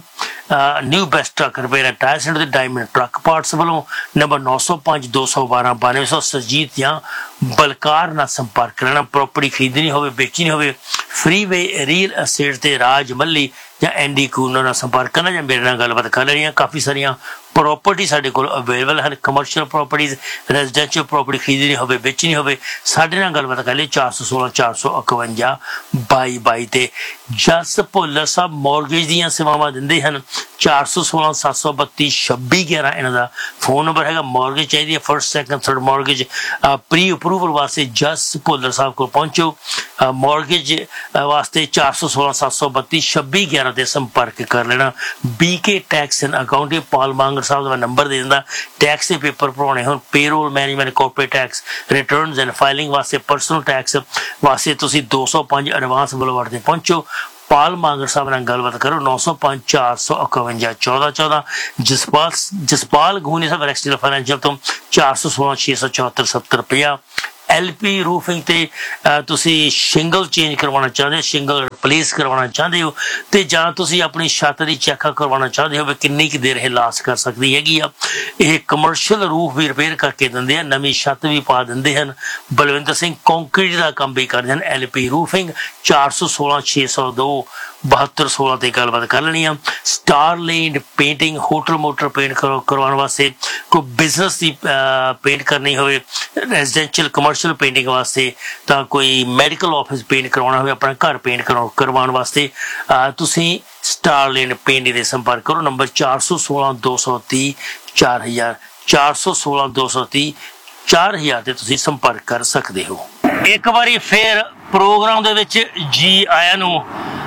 new best truck repair and tyre centre ਦੇ ਡਾਇਮੰਡ ਟਰੱਕ ਪਾਰਟਸ ਵੱਲੋਂ। ਨੰਬਰ ਨੌ ਸੌ ਪੰਜ ਦੋ ਸੌ ਬਾਰਾਂ ਬਾਨਵੇਂ ਸੌ ਸਰਜੀਤ ਜਾਂ ਬਲਕਾਰ ਨਾਲ ਸੰਪਰਕ ਕਰਨਾ। ਪ੍ਰੋਪਰਟੀ ਖਰੀਦਣੀ ਹੋਵੇ ਵੇਚਣੀ ਹੋਵੇ ਫਰੀਵੇ ਰੀਅਲ ਅਸਟੇਟ ਤੇ ਰਾਜ ਮੱਲੀ ਜਾਂ ਐਂਡੀ ਕੂਨਰ ਨਾਲ ਸੰਪਰਕ ਕਰਨਾ ਜਾਂ ਮੇਰੇ ਨਾਲ ਗੱਲਬਾਤ ਕਰ ਲੈਣੀ। ਕਾਫੀ ਸਾਰੀਆਂ ਪ੍ਰੋਪਰਟੀ ਸਾਡੇ ਕੋਲ ਅਵੇਲੇਬਲ ਹਨ, ਕਮਰਸ਼ੀਅਲ ਪ੍ਰੋਪਰਟੀਜ਼, ਰੈਜ਼ੀਡੈਂਸ਼ੀਅਲ ਪ੍ਰੋਪਰਟੀ ਖਰੀਦਣੀ ਹੋਵੇ ਵੇਚਣੀ ਹੋਵੇ ਸਾਡੇ ਨਾਲ ਗੱਲਬਾਤ ਕਰ ਲਈ। ਚਾਰ ਸੌ ਸੋਲਾਂ ਚਾਰ ਸੌ ਇਕਵੰਜਾ ਬਾਈ ਬਾਈ ਤੇ। ਜਸ ਭੁੱਲਰ ਸਾਹਿਬ ਮੌਰਗੇਜ ਦੀਆਂ ਸੇਵਾਵਾਂ ਦਿੰਦੇ ਹਨ, ਚਾਰ ਸੌ ਸੋਲਾਂ ਸੱਤ ਸੌ ਬੱਤੀ ਛੱਬੀ ਗਿਆਰਾਂ ਇਹਨਾਂ ਦਾ ਫੋਨ ਨੰਬਰ ਹੈਗਾ। ਮੌਰਗੇਜ ਚਾਹੀਦੀ ਹੈ first second third mortgage pre approval ਵਾਸਤੇ ਜਸ ਭੁੱਲਰ ਸਾਹਿਬ ਕੋਲ ਪਹੁੰਚੋ। ਮੌਰਗੇਜ ਵਾਸਤੇ ਚਾਰ ਸੌ ਸੋਲਾਂ ਸੱਤ ਸੌ ਬੱਤੀ ਛੱਬੀ ਗਿਆਰਾਂ ਤੇ ਸੰਪਰਕ ਕਰ ਲੈਣਾ। B K tax and accounting Pal ਮੰਗਰ Sahib the number ਦੇ ਦਿੰਦਾ। ਟੈਕਸ ਦੇ ਪੇਪਰ ਭਰਾਉਣੇ ਹੁਣ, payroll management, corporate tax returns and filing ਵਾਸਤੇ, ਪਰਸਨਲ ਟੈਕਸ ਵਾਸਤੇ ਤੁਸੀਂ ਦੋ ਸੌ ਪੰਜ ਐਡਵਾਂਸ ਬੁਲੇਵਾਰਡ ਤੇ ਪਹੁੰਚੋ। ਪਾਲ ਮਾਂਗਰ ਸਾਹਿਬ ਨਾਲ ਗੱਲਬਾਤ ਕਰੋ। ਨੌ ਸੌ ਪੰਜ ਚਾਰ ਸੌ ਇਕਵੰਜਾ ਚੌਦਾਂ ਚੌਦਾਂ। ਜਸਪਾਲ ਜਸਪਾਲ ਗੂਨੀ ਸਾਹਿਬ ਰੈਕਸਟੇਲ ਫਾਈਨੈਂਸ਼ੀਅਲ ਤੋਂ ਚਾਰ ਸੌ ਸੋਲਾਂ ਛੇ ਸੌ ਚੌਹੱਤਰ ਸੱਤਰ ਰੁਪਇਆ। ਐਲ ਪੀ ਰੂਫਿੰਗ ਤੇ ਤੁਸੀਂ ਸ਼ਿੰਗਲ ਚੇਂਜ ਕਰਵਾਉਣਾ ਚਾਹੁੰਦੇ ਹੋ, ਸ਼ਿੰਗਲ ਰਿਪਲੇਸ ਕਰਵਾਉਣਾ ਚਾਹੁੰਦੇ ਹੋ ਤੇ ਜਾਂ ਤੁਸੀਂ ਆਪਣੀ ਛੱਤ ਦੀ ਚੈੱਕ ਕਰਵਾਉਣਾ ਚਾਹੁੰਦੇ ਹੋ ਵੀ ਕਿੰਨੀ ਕੁ ਦੇਰ ਇਹ ਲਾਸਟ ਕਰ ਸਕਦੀ ਹੈਗੀ ਆ। ਇਹ ਕਮਰਸ਼ੀਅਲ ਰੂਫ ਵੀ ਰਿਪੇਅਰ ਕਰਕੇ ਦਿੰਦੇ ਆ, ਨਵੀਂ ਛੱਤ ਵੀ ਪਾ ਦਿੰਦੇ ਹਨ। ਬਲਵਿੰਦਰ ਸਿੰਘ ਕੰਕਰੀਟ ਦਾ ਕੰਮ ਵੀ ਕਰਦੇ ਹਨ। ਐਲ ਪੀ ਰੂਫਿੰਗ ਚਾਰ ਸੌ ਸੋਲਾਂ ਛੇ ਸੌ ਦੋ ਬਹੱਤਰ ਸੋਲਾਂ ਤੇ ਗੱਲਬਾਤ ਕਰ ਲੈਣੀ ਆ। ਸਟਾਰਲੈਂਡ ਪੇਂਟਿੰਗ, ਹੋਟਲ ਮੋਟਰ ਪੇਂਟ ਕਰਵਾਉਣ ਵਾਸਤੇ, ਕੋਈ ਬਿਜ਼ਨਸ ਦੀ ਪੇਂਟ ਕਰਨੀ ਹੋਵੇ, ਰੈਜ਼ੀਡੈਂਸ਼ੀਅਲ ਕਮਰਸ਼ੀਅਲ ਪੇਂਟਿੰਗ ਵਾਸਤੇ, ਤਾਂ ਕੋਈ ਮੈਡੀਕਲ ਆਫਿਸ ਪੇਂਟ ਕਰਵਾਉਣਾ ਹੋਵੇ, ਆਪਣਾ ਘਰ ਪੇਂਟ ਕਰਵਾਉਣ ਵਾਸਤੇ ਤੁਸੀਂ ਸਟਾਰਲੈਂਡ ਪੇਂਟਿੰਗ ਦੇ ਸੰਪਰਕ ਕਰੋ। ਨੰਬਰ ਚਾਰ ਸੌ ਸੋਲਾਂ ਦੋ ਸੌ ਤੀਹ ਚਾਰ ਹਜ਼ਾਰ, ਚਾਰ ਸੌ ਸੋਲਾਂ ਦੋ ਸੌ ਤੀਹ ਚਾਰ ਹਜ਼ਾਰ ਤੇ ਤੁਸੀਂ ਸੰਪਰਕ ਕਰ ਸਕਦੇ ਹੋ। ਇੱਕ ਵਾਰੀ ਫੇਰ ਪ੍ਰੋਗਰਾਮ ਦੇ ਵਿੱਚ ਜੀ ਆਇਆਂ ਨੂੰ।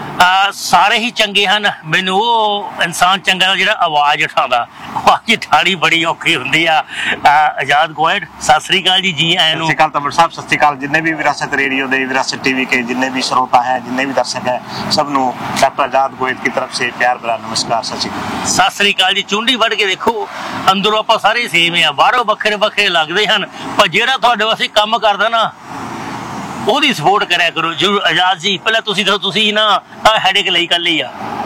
ਸਾਰੇ ਹੀ ਚੰਗੇ ਹਨ, ਮੈਨੂੰ ਉਹ ਇਨਸਾਨ ਚੰਗਾ ਜਿਹੜਾ ਆਵਾਜ਼ ਉਠਾਉਂਦਾ। ਆਵਾਜ਼ ਉਠਾਣੀ ਬੜੀ ਔਖੀ ਹੁੰਦੀ ਆ। ਆਜ਼ਾਦ ਗੋਇਡ ਸਤਿ ਸ੍ਰੀ ਅਕਾਲ ਜੀ, ਜੀ ਆਇਆਂ ਨੂੰ। ਸਤਿ ਸ਼੍ਰੀ ਅਕਾਲ ਤਮਰ ਸਾਹਿਬ, ਸਤਿ ਸ਼੍ਰੀ ਅਕਾਲ ਜਿੰਨੇ ਵੀ ਵਿਰਾਸਤ रेडियो ਦੇ, विरासत टीवी के जितने भी श्रोता हैं, जितने भी दर्शक हैं, सब ਨੂੰ डॉक्टर आजाद गोयद की तरफ से प्यार भरा नमस्कार। सत श्री अकाल। ਸਤਿ ਸ੍ਰੀ ਅਕਾਲ ਜੀ। ਚੁੰਡੀ ਵੱਢ ਕੇ ਦੇਖੋ, ਅੰਦਰੋਂ ਆਪਾਂ ਸਾਰੇ ਸੇਮ ਆ, ਬਾਹਰੋਂ ਵੱਖਰੇ ਵੱਖਰੇ ਲੱਗਦੇ ਹਨ, ਪਰ ਜਿਹੜਾ ਤੁਹਾਡੇ ਵਾਸਤੇ ਕੰਮ ਕਰਦਾ ਨਾ ਉਹਦੀ ਸਪੋਰਟ ਕਰਿਆ ਕਰੋ ਜਰੂਰ। ਆਜ਼ਾਦ ਜੀ ਪਹਿਲਾਂ ਤੁਸੀਂ ਦੱਸੋ, ਤੁਸੀਂ ਨਾ ਹੈਡੇਕ ਲਈ ਕੱਲ ਹੀ ਆ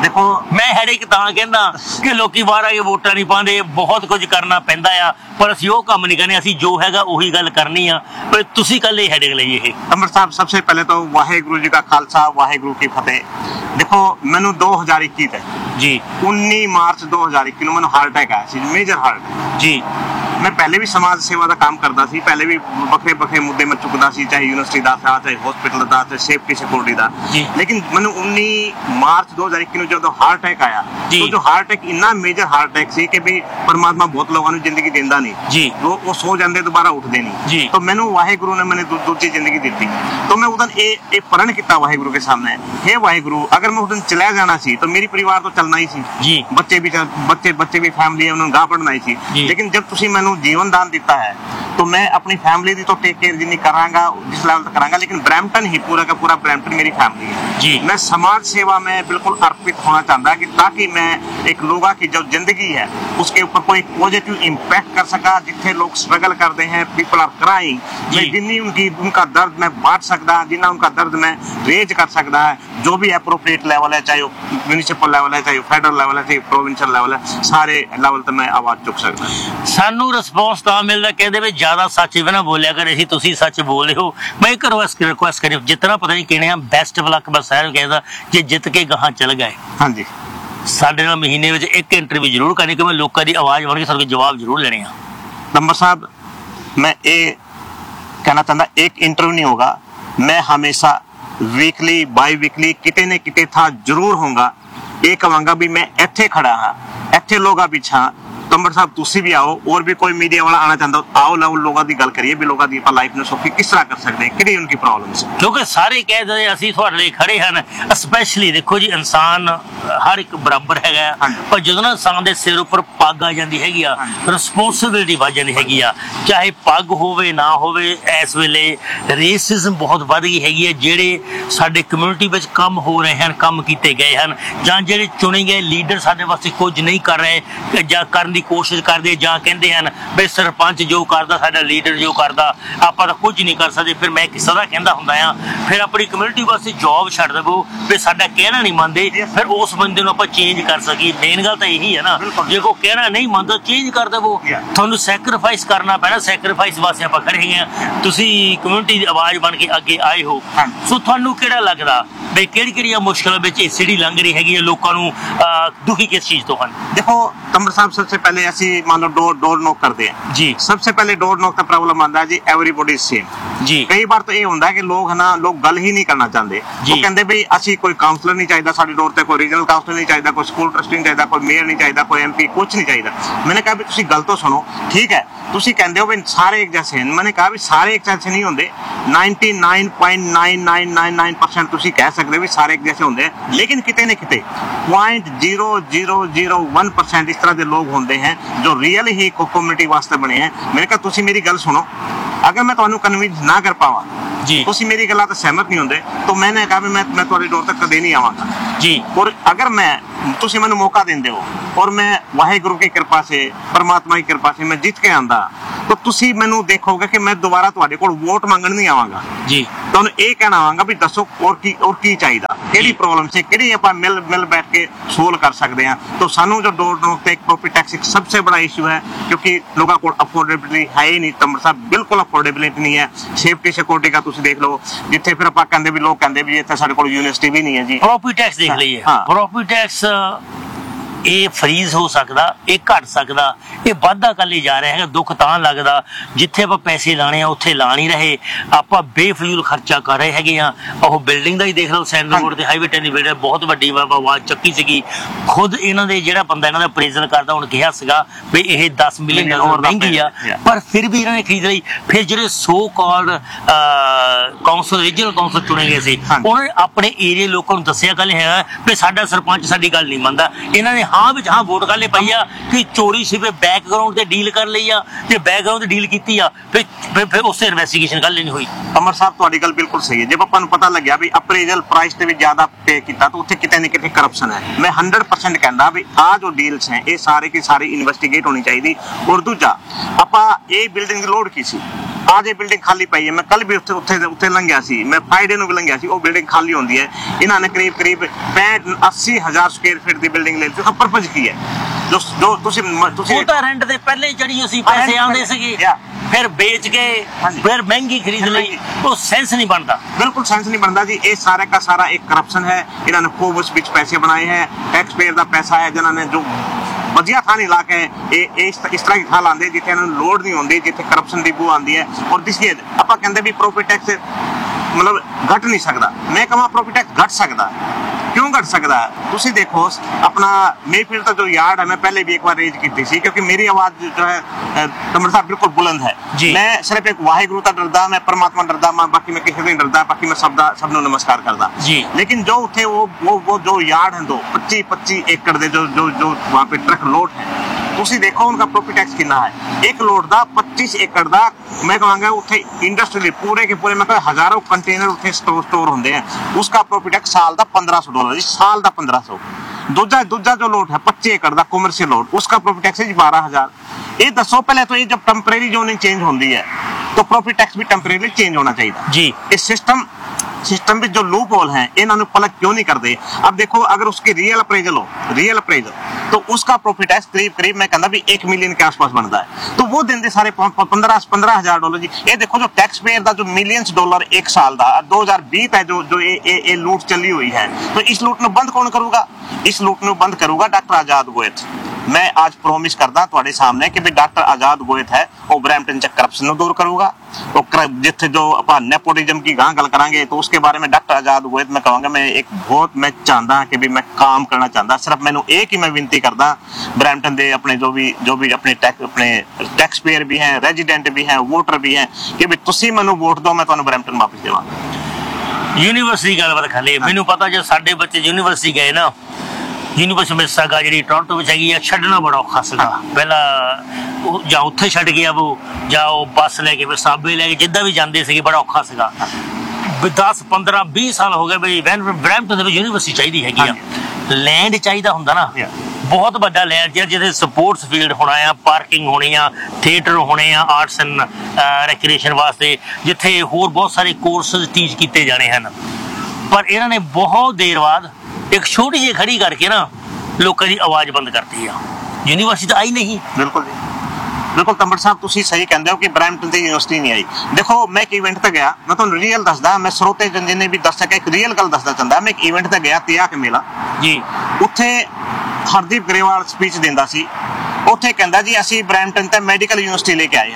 देखो मैं हैडेक तां कहना कि लोकी बाहर आ के वोटां नहीं पाਉਂਦੇ, बहुत कुछ करना पैंदा आ, पर ਅਸੀਂ ਉਹ ਕੰਮ ਨਹੀਂ ਕਰਨੇ, ਅਸੀਂ ਜੋ ਹੈਗਾ ਉਹੀ ਗੱਲ ਕਰਨੀ ਆ। ਪਰ ਤੁਸੀਂ ਕੱਲ ਇਹ ਹੈਡੇਕ ਲਈ ਇਹ अमर साहब सबसे पहले तो वाहेगुरु जी का खालसा वाहेगुरु की फतेह। देखो मैनू दो हज़ार इक्की ते जी उन्नीस मार्च दो हज़ार इक्की ਨੂੰ ਮੈਨੂੰ ਹਾਰਟ ਅਟੈਕ ਆਇਆ ਸੀ, ਮੇਜਰ ਹਾਰਟ। जी मैं पहले भी समाज सेवा का काम करता सी, पहले भी बखरे बखरे मुद्दे मैं चुकदा सी, चाहे यूनिवर्सिटी दा था, चाहे हॉस्पिटल दा, चाहे सेफ्टी सिक्योरिटी दा। लेकिन मैनू उन्नीस मार्च दो हज़ार इक्की ਨੂੰ ਜਦੋਂ ਹਾਰਟ ਅਟੈਕ ਆਇਆ तो जो हार्ट अटैक इन्ना मेजर हार्ट अटैक सी कि भी परमात्मा बहुत लोगों ਨੂੰ ਜ਼ਿੰਦਗੀ ਦਿੰਦਾ ਨਹੀਂ जी, वो वो सो ਜਾਂਦੇ ਦੁਬਾਰਾ ਉੱਠਦੇ ਨਹੀਂ। तो मैनू वाहेगुरु ने मैंने दूसरी जिंदगी दी। तो मैं उदन ए ए प्रण किया वाहेगुरु के सामने, हे वाहेगुरु अगर मैं उदन चला जाना सी तो मेरी परिवार तो चलना ही सी जी, बच्चे भी बच्चे बच्चे भी फैमिली है उन्होंने गाह पढ़ना ही सी। लेकिन जब तुसी मैनू जीवन दान दिता है तो मैं अपनी फैमिली की तो टेक केयर जिन्नी करांगा जिस लेवल तक करांगा, लेकिन ब्रैम्पटन ही पूरा का पूरा ब्रैम्पटन मेरी फैमिली है जी। मैं समाज सेवा में बिल्कुल अर्पित होना चाहता कि ताकि मैं एक लोगों की जो जिंदगी है उसके ऊपर कोई पॉजिटिव इम्पैक्ट कर सका। जिथे लोग स्ट्रगल करते हैं, पीपल आर क्राइंग, मैं जिन्नी उनकी उनका दर्द मैं बांट सकता, जिन्ना उनका दर्द मैं रेज कर सकता है, जो भी एप्रोप्रिएट लेवल है, चाहे वो म्यूनिसिपल लेवल है, चाहे वो फेडरल लेवल है, चाहे प्रोविंशियल लेवल है, सारे लेवल तक मैं आवाज चुक सकता। ਸਾਨੂੰ ਰਿਸਪੌਂਸ ਤਾਂ ਮਿਲਦਾ, ਕਹਿੰਦੇ ਵੀ ਜ਼ਿਆਦਾ ਸੱਚ ਵੀ ਨਾ ਬੋਲਿਆ ਕਰ, ਅਸੀਂ ਤੁਸੀਂ ਸੱਚ ਬੋਲੇ ਹੋ। ਮੈਂ ਇੱਕ ਰਿਕੁਐਸਟ ਕਰੀ ਜਿਤਨਾ ਪਤਾ ਨਹੀਂ ਕਿਹਨੇ ਆ ਬੈਸਟ ਬਲੱਕ ਬਸ ਸਾਹਿਬ ਕਹਿੰਦਾ ਜੇ ਜਿੱਤ ਕੇ ਗਾਹਾਂ ਚਲ ਗਏ ਹਾਂਜੀ ਸਾਡੇ ਨਾਲ ਮਹੀਨੇ ਵਿੱਚ ਇੱਕ ਇੰਟਰਵਿਊ ਜ਼ਰੂਰ ਕਰਨੀ ਕਿ ਮੈਂ ਲੋਕਾਂ ਦੀ ਆਵਾਜ਼ ਬਣ ਕੇ ਸਾਡੇ ਜਵਾਬ ਜ਼ਰੂਰ ਲੈਣੇ ਆ। नंबर साहब मैं ये कहना चाहता एक इंटरव्यू नहीं होगा, मैं हमेशा वीकली बाई वीकली किते ने किते था जरूर होऊंगा। ये कहांगा भी मैं इत्थे खड़ा हाँ, इत्थे लोग पिछा तंबर साहब तुसी भी आओ, और भी कोई मीडिया वाला आना चाहता आओ, लो लोगों की गल करिए भी लोगों की लाइफ में सौखी किस तरह कर सकते हैं, किहड़ी उनकी प्रॉब्लम्स। क्योंकि सारे कह दे ਅਸੀਂ ਤੁਹਾਡੇ ਲਈ ਖੜੇ ਹਨ। ਸਪੈਸ਼ਲੀ ਦੇਖੋ ਜੀ ਇਨਸਾਨ ਹਰ ਇੱਕ ਬਰਾਬਰ ਹੈਗਾ, ਪਰ ਜਦੋਂ ਨਾ ਇਨਸਾਨ ਦੇ ਸਿਰ ਉੱਪਰ ਪੱਗ ਆ ਜਾਂਦੀ ਹੈਗੀ ਆ, ਰਿਸਪੌਂਸਿਬਿਲਿਟੀ ਵੱਧ ਜਾਂਦੀ ਹੈਗੀ ਆ, ਚਾਹੇ ਪੱਗ ਹੋਵੇ ਨਾ ਹੋਵੇ। ਇਸ ਵੇਲੇ ਰੇਸਿਜ਼ਮ ਬਹੁਤ ਵੱਧ ਗਈ ਹੈਗੀ ਹੈ, ਜਿਹੜੇ ਸਾਡੇ ਕਮਿਊਨਿਟੀ ਵਿੱਚ ਕੰਮ ਹੋ ਰਹੇ ਹਨ, ਕੰਮ ਕੀਤੇ ਗਏ ਹਨ, ਜਾਂ ਜਿਹੜੇ ਚੁਣੇ ਗਏ ਲੀਡਰ ਸਾਡੇ ਵਾਸਤੇ ਕੁਝ ਨਹੀਂ ਕਰ ਰਹੇ ਜਾਂ ਕਰਨ ਦੀ ਕੋਸ਼ਿਸ਼ ਕਰਦੇ, ਜਾਂ ਕਹਿੰਦੇ ਹਨ ਵੀ ਸਰਪੰਚ ਜੋ ਕਰਦਾ ਸਾਡਾ ਲੀਡਰ ਜੋ ਕਰਦਾ ਆਪਾਂ ਤਾਂ ਕੁਝ ਨਹੀਂ ਕਰ ਸਕਦੇ। ਫਿਰ ਮੈਂ ਕਿਸੇ ਦਾ ਕਹਿੰਦਾ ਹੁੰਦਾ ਆ ਫਿਰ ਆਪਣੀ ਕਮਿਊਨਿਟੀ ਵਾਸਤੇ ਜੌਬ ਛੱਡ ਦੇਵੋ, ਵੀ ਸਾਡਾ ਕਹਿਣਾ ਨਹੀਂ ਮੰਨਦੇ, ਫਿਰ ਉਸ ਬੰਦੇ ਨੂੰ ਆਪਾਂ ਚੇਂਜ ਕਰ ਸਕੀਏ। ਮੇਨ ਗੱਲ ਤਾਂ ਇਹੀ ਹੈ ਨਾ, ਜੇ ਕੋਈ ਕਹਿਣਾ ਨਹੀਂ ਮੰਨਦਾ ਚੇਂਜ ਕਰ ਦੇਵੋ, ਤੁਹਾਨੂੰ ਸੈਕਰੀਫਾਈਸ ਕਰਨਾ ਪੈਣਾ, ਸੈਕਰੀਫਾਈਸ ਵਾਸਤੇ ਆਪਾਂ ਖੜੇ ਹੈਗੇ ਆ। ਤੁਸੀਂ ਕਮਿਊਨਿਟੀ ਦੀ ਆਵਾਜ਼ ਬਣ ਕੇ ਅੱਗੇ ਆਏ ਹੋ, ਸੋ ਤੁਹਾਨੂੰ ਕਿਹੜਾ ਲੱਗਦਾ ਵੀ ਕਿਹੜੀ ਕਿਹੜੀਆਂ ਮੁਸ਼ਕਲਾਂ ਵਿੱਚ ਇਹ ਸਿੜੀ ਲੰਘ ਰਹੀ ਹੈਗੀ ਹੈ, ਲੋਕਾਂ ਨੂੰ ਦੁਖੀ ਕਿਸ ਚੀਜ਼ ਤੋਂ ਹਨ? देखो तंबर साहब सबसे पहले ऐसी मान लो डोर डोर नॉक करते हैं जी, सबसे पहले डोर नॉक का प्रॉब्लम आता है जी एवरीबॉडी सेम जी। कई बार तो ये होता है कि लोग है ना लोग गल ही नहीं करना चाहते, वो कहते भी असि कोई काउंसलर नहीं चाहिए साडी डोर ते, कोई रीजनल काउंसलर नहीं चाहिए, कोई स्कूल ट्रस्टी नहीं चाहिए, कोई मेयर नहीं चाहिए, कोई एमपी कुछ नहीं चाहिए। मैंने कहा भी तुसी गल तो सुनो, ठीक है तुसी कहते हो भी सारे एक जैसे हैं, मैंने कहा भी सारे एक जैसे नहीं होंगे, निन्यानवे point nine nine nine nine percent तुसी कह सकते भी सारे एक जैसे होंगे, लेकिन किते ने किते point zero zero zero one percent इस तरह के लोग होंगे हैं जो रियल ही कम्युनिटी वास्ते बने हैं। मैंने कहा तुसी मेरी गल सुनो, अगर मैं तुहानू कन्विंस ना कर पावा जी, तुसी मेरी गल्लां ते सहमत नहीं होंदे, तो मैंने कहा भी मैं मैं तुहाडी डोर तक कदे नहीं आवांगा जी। और अगर मैं तुसी मैनू मौका देंदे हो और मैं वाहेगुरु की कृपा से परमात्मा की कृपा से मैं जीत के आंदा, तो तुसी मैनू देखोगे कि मैं दोबारा तुहाडे कोल वोट मंगण नहीं आवांगा जी। तुहानू ये कहना आवांगा भी दसो और की और की चाहिदा, किहड़ी प्रॉब्लम से किहड़ी आपां मिल मिल बैठ के सोल्व कर सकते हैं। तो सानू जो डोर नॉक ते प्रॉपर्टी टैक्स एक सबसे बड़ा इशू है, क्योंकि लोगों को अफोर्डेबिलिटी है ही नहीं। तंबर साहब बिल्कुल अफोर्डेबिलिटी नहीं है। सेफ्टी सिक्योरिटी का तुसी देख लो, जिथे फिर आपां कहंदे भी लोग कहंदे भी इत्थे साडे कोल यूनिवर्सिटी भी नहीं है जी। प्रॉपर्टी टैक्स देख लईए, प्रॉपर्टी टैक्स ਇਹ ਫਰੀਜ਼ ਹੋ ਸਕਦਾ, ਇਹ ਘਟ ਸਕਦਾ, ਇਹ ਵਾਧਾ ਕਰ ਲਈ ਜਾ ਰਿਹਾ ਹੈਗਾ। ਦੁੱਖ ਤਾਂ ਲੱਗਦਾ ਜਿੱਥੇ ਆਪਾਂ ਪੈਸੇ ਲਾਣੇ ਆ ਉੱਥੇ ਲਾ ਨਹੀਂ ਰਹੇ, ਆਪਾਂ ਬੇਫਜ਼ੂਲ ਖਰਚਾ ਕਰ ਰਹੇ ਹੈਗੇ ਆ। ਉਹ ਬਿਲਡਿੰਗ ਦਾ ਹੀ ਦੇਖ ਲਓ, ਸੈਂਟਰ ਰੋਡ ਤੇ ਹਾਈਵੇ ਟੈਨ ਦੀ ਬਿਲਡਿੰਗ ਬਹੁਤ ਵੱਡੀ ਆਵਾਜ਼ ਚੱਕੀ ਸੀਗੀ। ਖੁਦ ਇਹਨਾਂ ਦੇ ਜਿਹੜਾ ਬੰਦਾ ਇਹਨਾਂ ਦਾ ਅਪਰੇਜ਼ਲ ਕਰਦਾ ਹੁਣ ਕਿਹਾ ਸੀਗਾ ਵੀ ਇਹ ਦਸ ਮਿਲੀਅਨ ਡਾਲਰ ਮਹਿੰਗੀ ਆ, ਪਰ ਫਿਰ ਵੀ ਇਹਨਾਂ ਨੇ ਖਰੀਦ ਲਈ। ਫਿਰ ਜਿਹੜੇ so called council regional council ਚੁਣੇ ਗਏ ਸੀ, ਉਹਨਾਂ ਨੇ ਆਪਣੇ ਏਰੀਏ ਲੋਕਾਂ ਨੂੰ ਦੱਸਿਆ ਗੱਲ ਹੈ ਵੀ ਸਾਡਾ ਸਰਪੰਚ ਸਾਡੀ ਗੱਲ ਨਹੀਂ ਮੰਨਦਾ। ਇਹਨਾਂ ਨੇ ਹਾਂ ਵਿੱਚ ਹਾਂ ਵੋਟ ਕਾਲੇ ਪਈ ਆ ਕਿ ਚੋਰੀ ਸਿਵੇ ਬੈਕਗਰਾਉਂਡ ਤੇ ਡੀਲ ਕਰ ਲਈ ਆ, ਤੇ ਬੈਕਗਰਾਉਂਡ ਤੇ ਡੀਲ ਕੀਤੀ ਆ, ਫਿਰ ਫਿਰ ਉਸੇ ਇਨਵੈਸਟੀਗੇਸ਼ਨ ਗੱਲ ਨਹੀਂ ਹੋਈ। अमर साहब तुहाडी गल बिल्कुल सही है। जब अपन पता लग्या भी अप्रेजल प्राइस ते भी ज्यादा पे कीता तो उत्थे किते न किते करप्शन है। मैं हंड्रेड परसेंट कहंदा भी आ जो डील्स हैं ये सारे की सारी इन्वेस्टिगेट होनी चाहिए। और दूजा आपां ये बिल्डिंग दी लोड की सी आज ये बिल्डिंग खाली पई है, मैं कल भी उत्थे उत्थे उत्थे लंघिया सी, मैं फ्राइडे ਨੂੰ ਵੀ ਲੰਘਿਆ ਸੀ, ਉਹ ਬਿਲਡਿੰਗ ਖਾਲੀ ਹੁੰਦੀ ਹੈ। ਇਹਨਾਂ ਨੇ ਕਰੀਬ ਕਰੀਬ पैंठ अस्सी हज़ार ਸਕੁਅਰ ਫੀਟ ਦੀ ਬਿਲਡਿੰਗ ਲੈ ਲਈ। ਪਰਪਸ ਕੀ ਹੈ? ਜੋ ਜੋ ਤੁਸੀਂ ਤੁਸੀਂ ਉਹ ਤਾਂ ਰੈਂਟ ਦੇ ਪਹਿਲੇ ਹੀ ਚੜੀ ਸੀ, ਪੈਸੇ ਆਉਂਦੇ ਸੀਗੇ, ਫਿਰ ਵੇਚ ਕੇ ਫਿਰ ਮਹਿੰਗੀ ਖਰੀਦ ਲਈ, ਉਹ ਸੈਂਸ ਨਹੀਂ ਬਣਦਾ। ਬਿਲਕੁਲ ਸੈਂਸ ਨਹੀਂ ਬਣਦਾ ਜੀ। ਇਹ ਸਾਰਾ का सारा एक करप्शन है। ਇਹਨਾਂ ਨੇ खूब उस ਵਿੱਚ ਪੈਸੇ ਬਣਾਏ ਹੈ, ਟੈਕਸ ਪੇਅਰ ਦਾ ਪੈਸਾ ਹੈ, ਜਿਨ੍ਹਾਂ ਨੇ ਜੋ ਵਧੀਆ ਥਾਂ ਨਹੀਂ ਲਾ ਕੇ ਇਹ ਇਸ ਇਸ ਤਰ੍ਹਾਂ ਦੀ ਥਾਂ ਲਾਉਂਦੇ ਜਿੱਥੇ ਇਹਨਾਂ ਨੂੰ ਲੋੜ ਨਹੀਂ ਹੁੰਦੀ, ਜਿੱਥੇ ਕਰਪਸ਼ਨ ਦੀ ਬੂ ਆਉਂਦੀ ਹੈ। ਔਰ ਜਿਸ ਆਪਾਂ ਕਹਿੰਦੇ ਵੀ ਪ੍ਰੋਪਰਟੀ ਟੈਕਸ मतलब घट नहीं सकता। मैं कहा प्रॉपर्टी टैक्स घट सकता, क्यों घट सकता है? तुसी देखो अपना मेफील्ड का जो यार्ड है, मैं पहले भी एक बार रेज की थी, क्योंकि मेरी आवाज जो है तमर साहब बिल्कुल बुलंद है। मैं सिर्फ एक वाहिगुरु का डरदा, मैं परमात्मा डरदा, मैं बाकी मैं किसी नहीं डरदा, बाकी मैं सब सब नमस्कार करदा। लेकिन जो उठे वो वो वो जो यार्ड है दो पच्ची पच्ची एकड़ दे जो जो जो वहाँ पे ट्रक लोड है, तुसी देखो उनका प्रॉपर्टी टैक्स कितना है। एक लोड का पच्चीस एकड़ का मैं कहूँगा उत्थे इंडस्ट्री पूरे के पूरे मैं कहूँ हजारों कंटेनर उत्थे स्टोर स्टोर होंगे हैं, उसका प्रॉफिट टैक्स साल का पंद्रह सौ डॉलर जी, साल का पंद्रह सौ। दूजा दूजा जो लोड है पच्चीस एकड़ का कॉमर्शियल लोड, उसका प्रॉफिट टैक्स है जी बारह हजार। ये दसो पहले तो ये जब टेम्परेरी जोनिंग चेंज होती है तो प्रॉफिट टैक्स भी टेम्परेरी चेंज होना चाहिए जी। इस सिस्टम सिस्टम में जो लूप होल है इन्होंने पलट क्यों नहीं करते? अब देखो अगर उसकी रियल अप्रेजल हो, रियल अप्रेजल तो उसका प्रॉफिट टैक्स करीब करीब मैं कहता भी एक मिलियन के आसपास बनता है, तो वो दिन दे सारे पंद्रह पंद्रह हजार डॉलर जी। ये देखो जो टैक्स पेयर का जो मिलियंस डॉलर एक साल का दो हजार बीस है जो जो ये ये लूट चली हुई है, तो इस लूट में बंद कौन करूगा? इस लूट में बंद करूगा डॉक्टर आजाद गोयत। मैं आज प्रोमिस करदा ਤੁਹਾਡੇ सामने कि भी डॉक्टर आजाद गोयत है वो ब्रैम्पटन च करप्शन ਨੂੰ दूर करूगा। तो जिथे जो ਆਪਾਂ नेपोटिज्म की गां गल करांगे तो उसके बारे में डॉक्टर आजाद गोयत मैं कहूँगा मैं एक बहुत मैं चाहता कि भी मैं काम करना चाहता। सिर्फ मैनू एक ही मैं विनती करदा ब्रैम्पटन दे अपने जो भी जो भी अपने टैक्स अपने टैक्स पेयर भी हैं, रेजिडेंट भी हैं, वोटर भी हैं कि भी तुसी मैनू वोट दो, मैं ਤੁਹਾਨੂੰ ब्रैम्पटन वापस देवांगा। यूनिवर्सिटी गलबात खाली मैनू पता जो साडे बच्चे यूनिवर्सिटी गए ना, यूनिवर्सिटी मिसागा जी टोरंटो में हैगी छड्डना बड़ा औखा सीगा। पहला जां उत्थे छड्ड गया वो जाओ बस लैके फिर साबे लैके जिद्दां भी जांदे सीगे, बड़ा औखा सीगा। दस पंद्रह बीस साल हो गए बई ब्रैम्पटन दे यूनिवर्सिटी चाहिदी हैगी आ, लैंड चाहिदा हुंदा ना, बहुत बड़ा लैंड जिथे स्पोर्ट्स फील्ड होना है, पार्किंग होनी आ, थिएटर होने आ, आर्ट्स एंड रिक्रिएशन वास्ते, जिथे होर बहुत सारे कोर्सेज टीच किए जाने हैं। पर इन्होंने बहुत देर बाद एक छोटी जी खड़ी करके ना लोगों की आवाज बंद करती है, यूनिवर्सिटी आई नहीं। बिल्कुल जी बिल्कुल तंबर साहब तुसी सही कहते हो कि ब्रैम्पटन से यूनिवर्सिटी नहीं आई। देखो मैं एक इवेंट तक गया, मैं तुहानू रियल दसदा, मैं स्रोते जिन्हें भी दस सका एक रियल गल दसदा चाहता। मैं एक इवेंट तक गया तिया के मेला जी, उत्थे हरदीप ग्रेवाल स्पीच देंदा सी, उत्थे कहंदा जी असी ब्रैम्पटन ते मेडिकल यूनिवर्सिटी लेके आए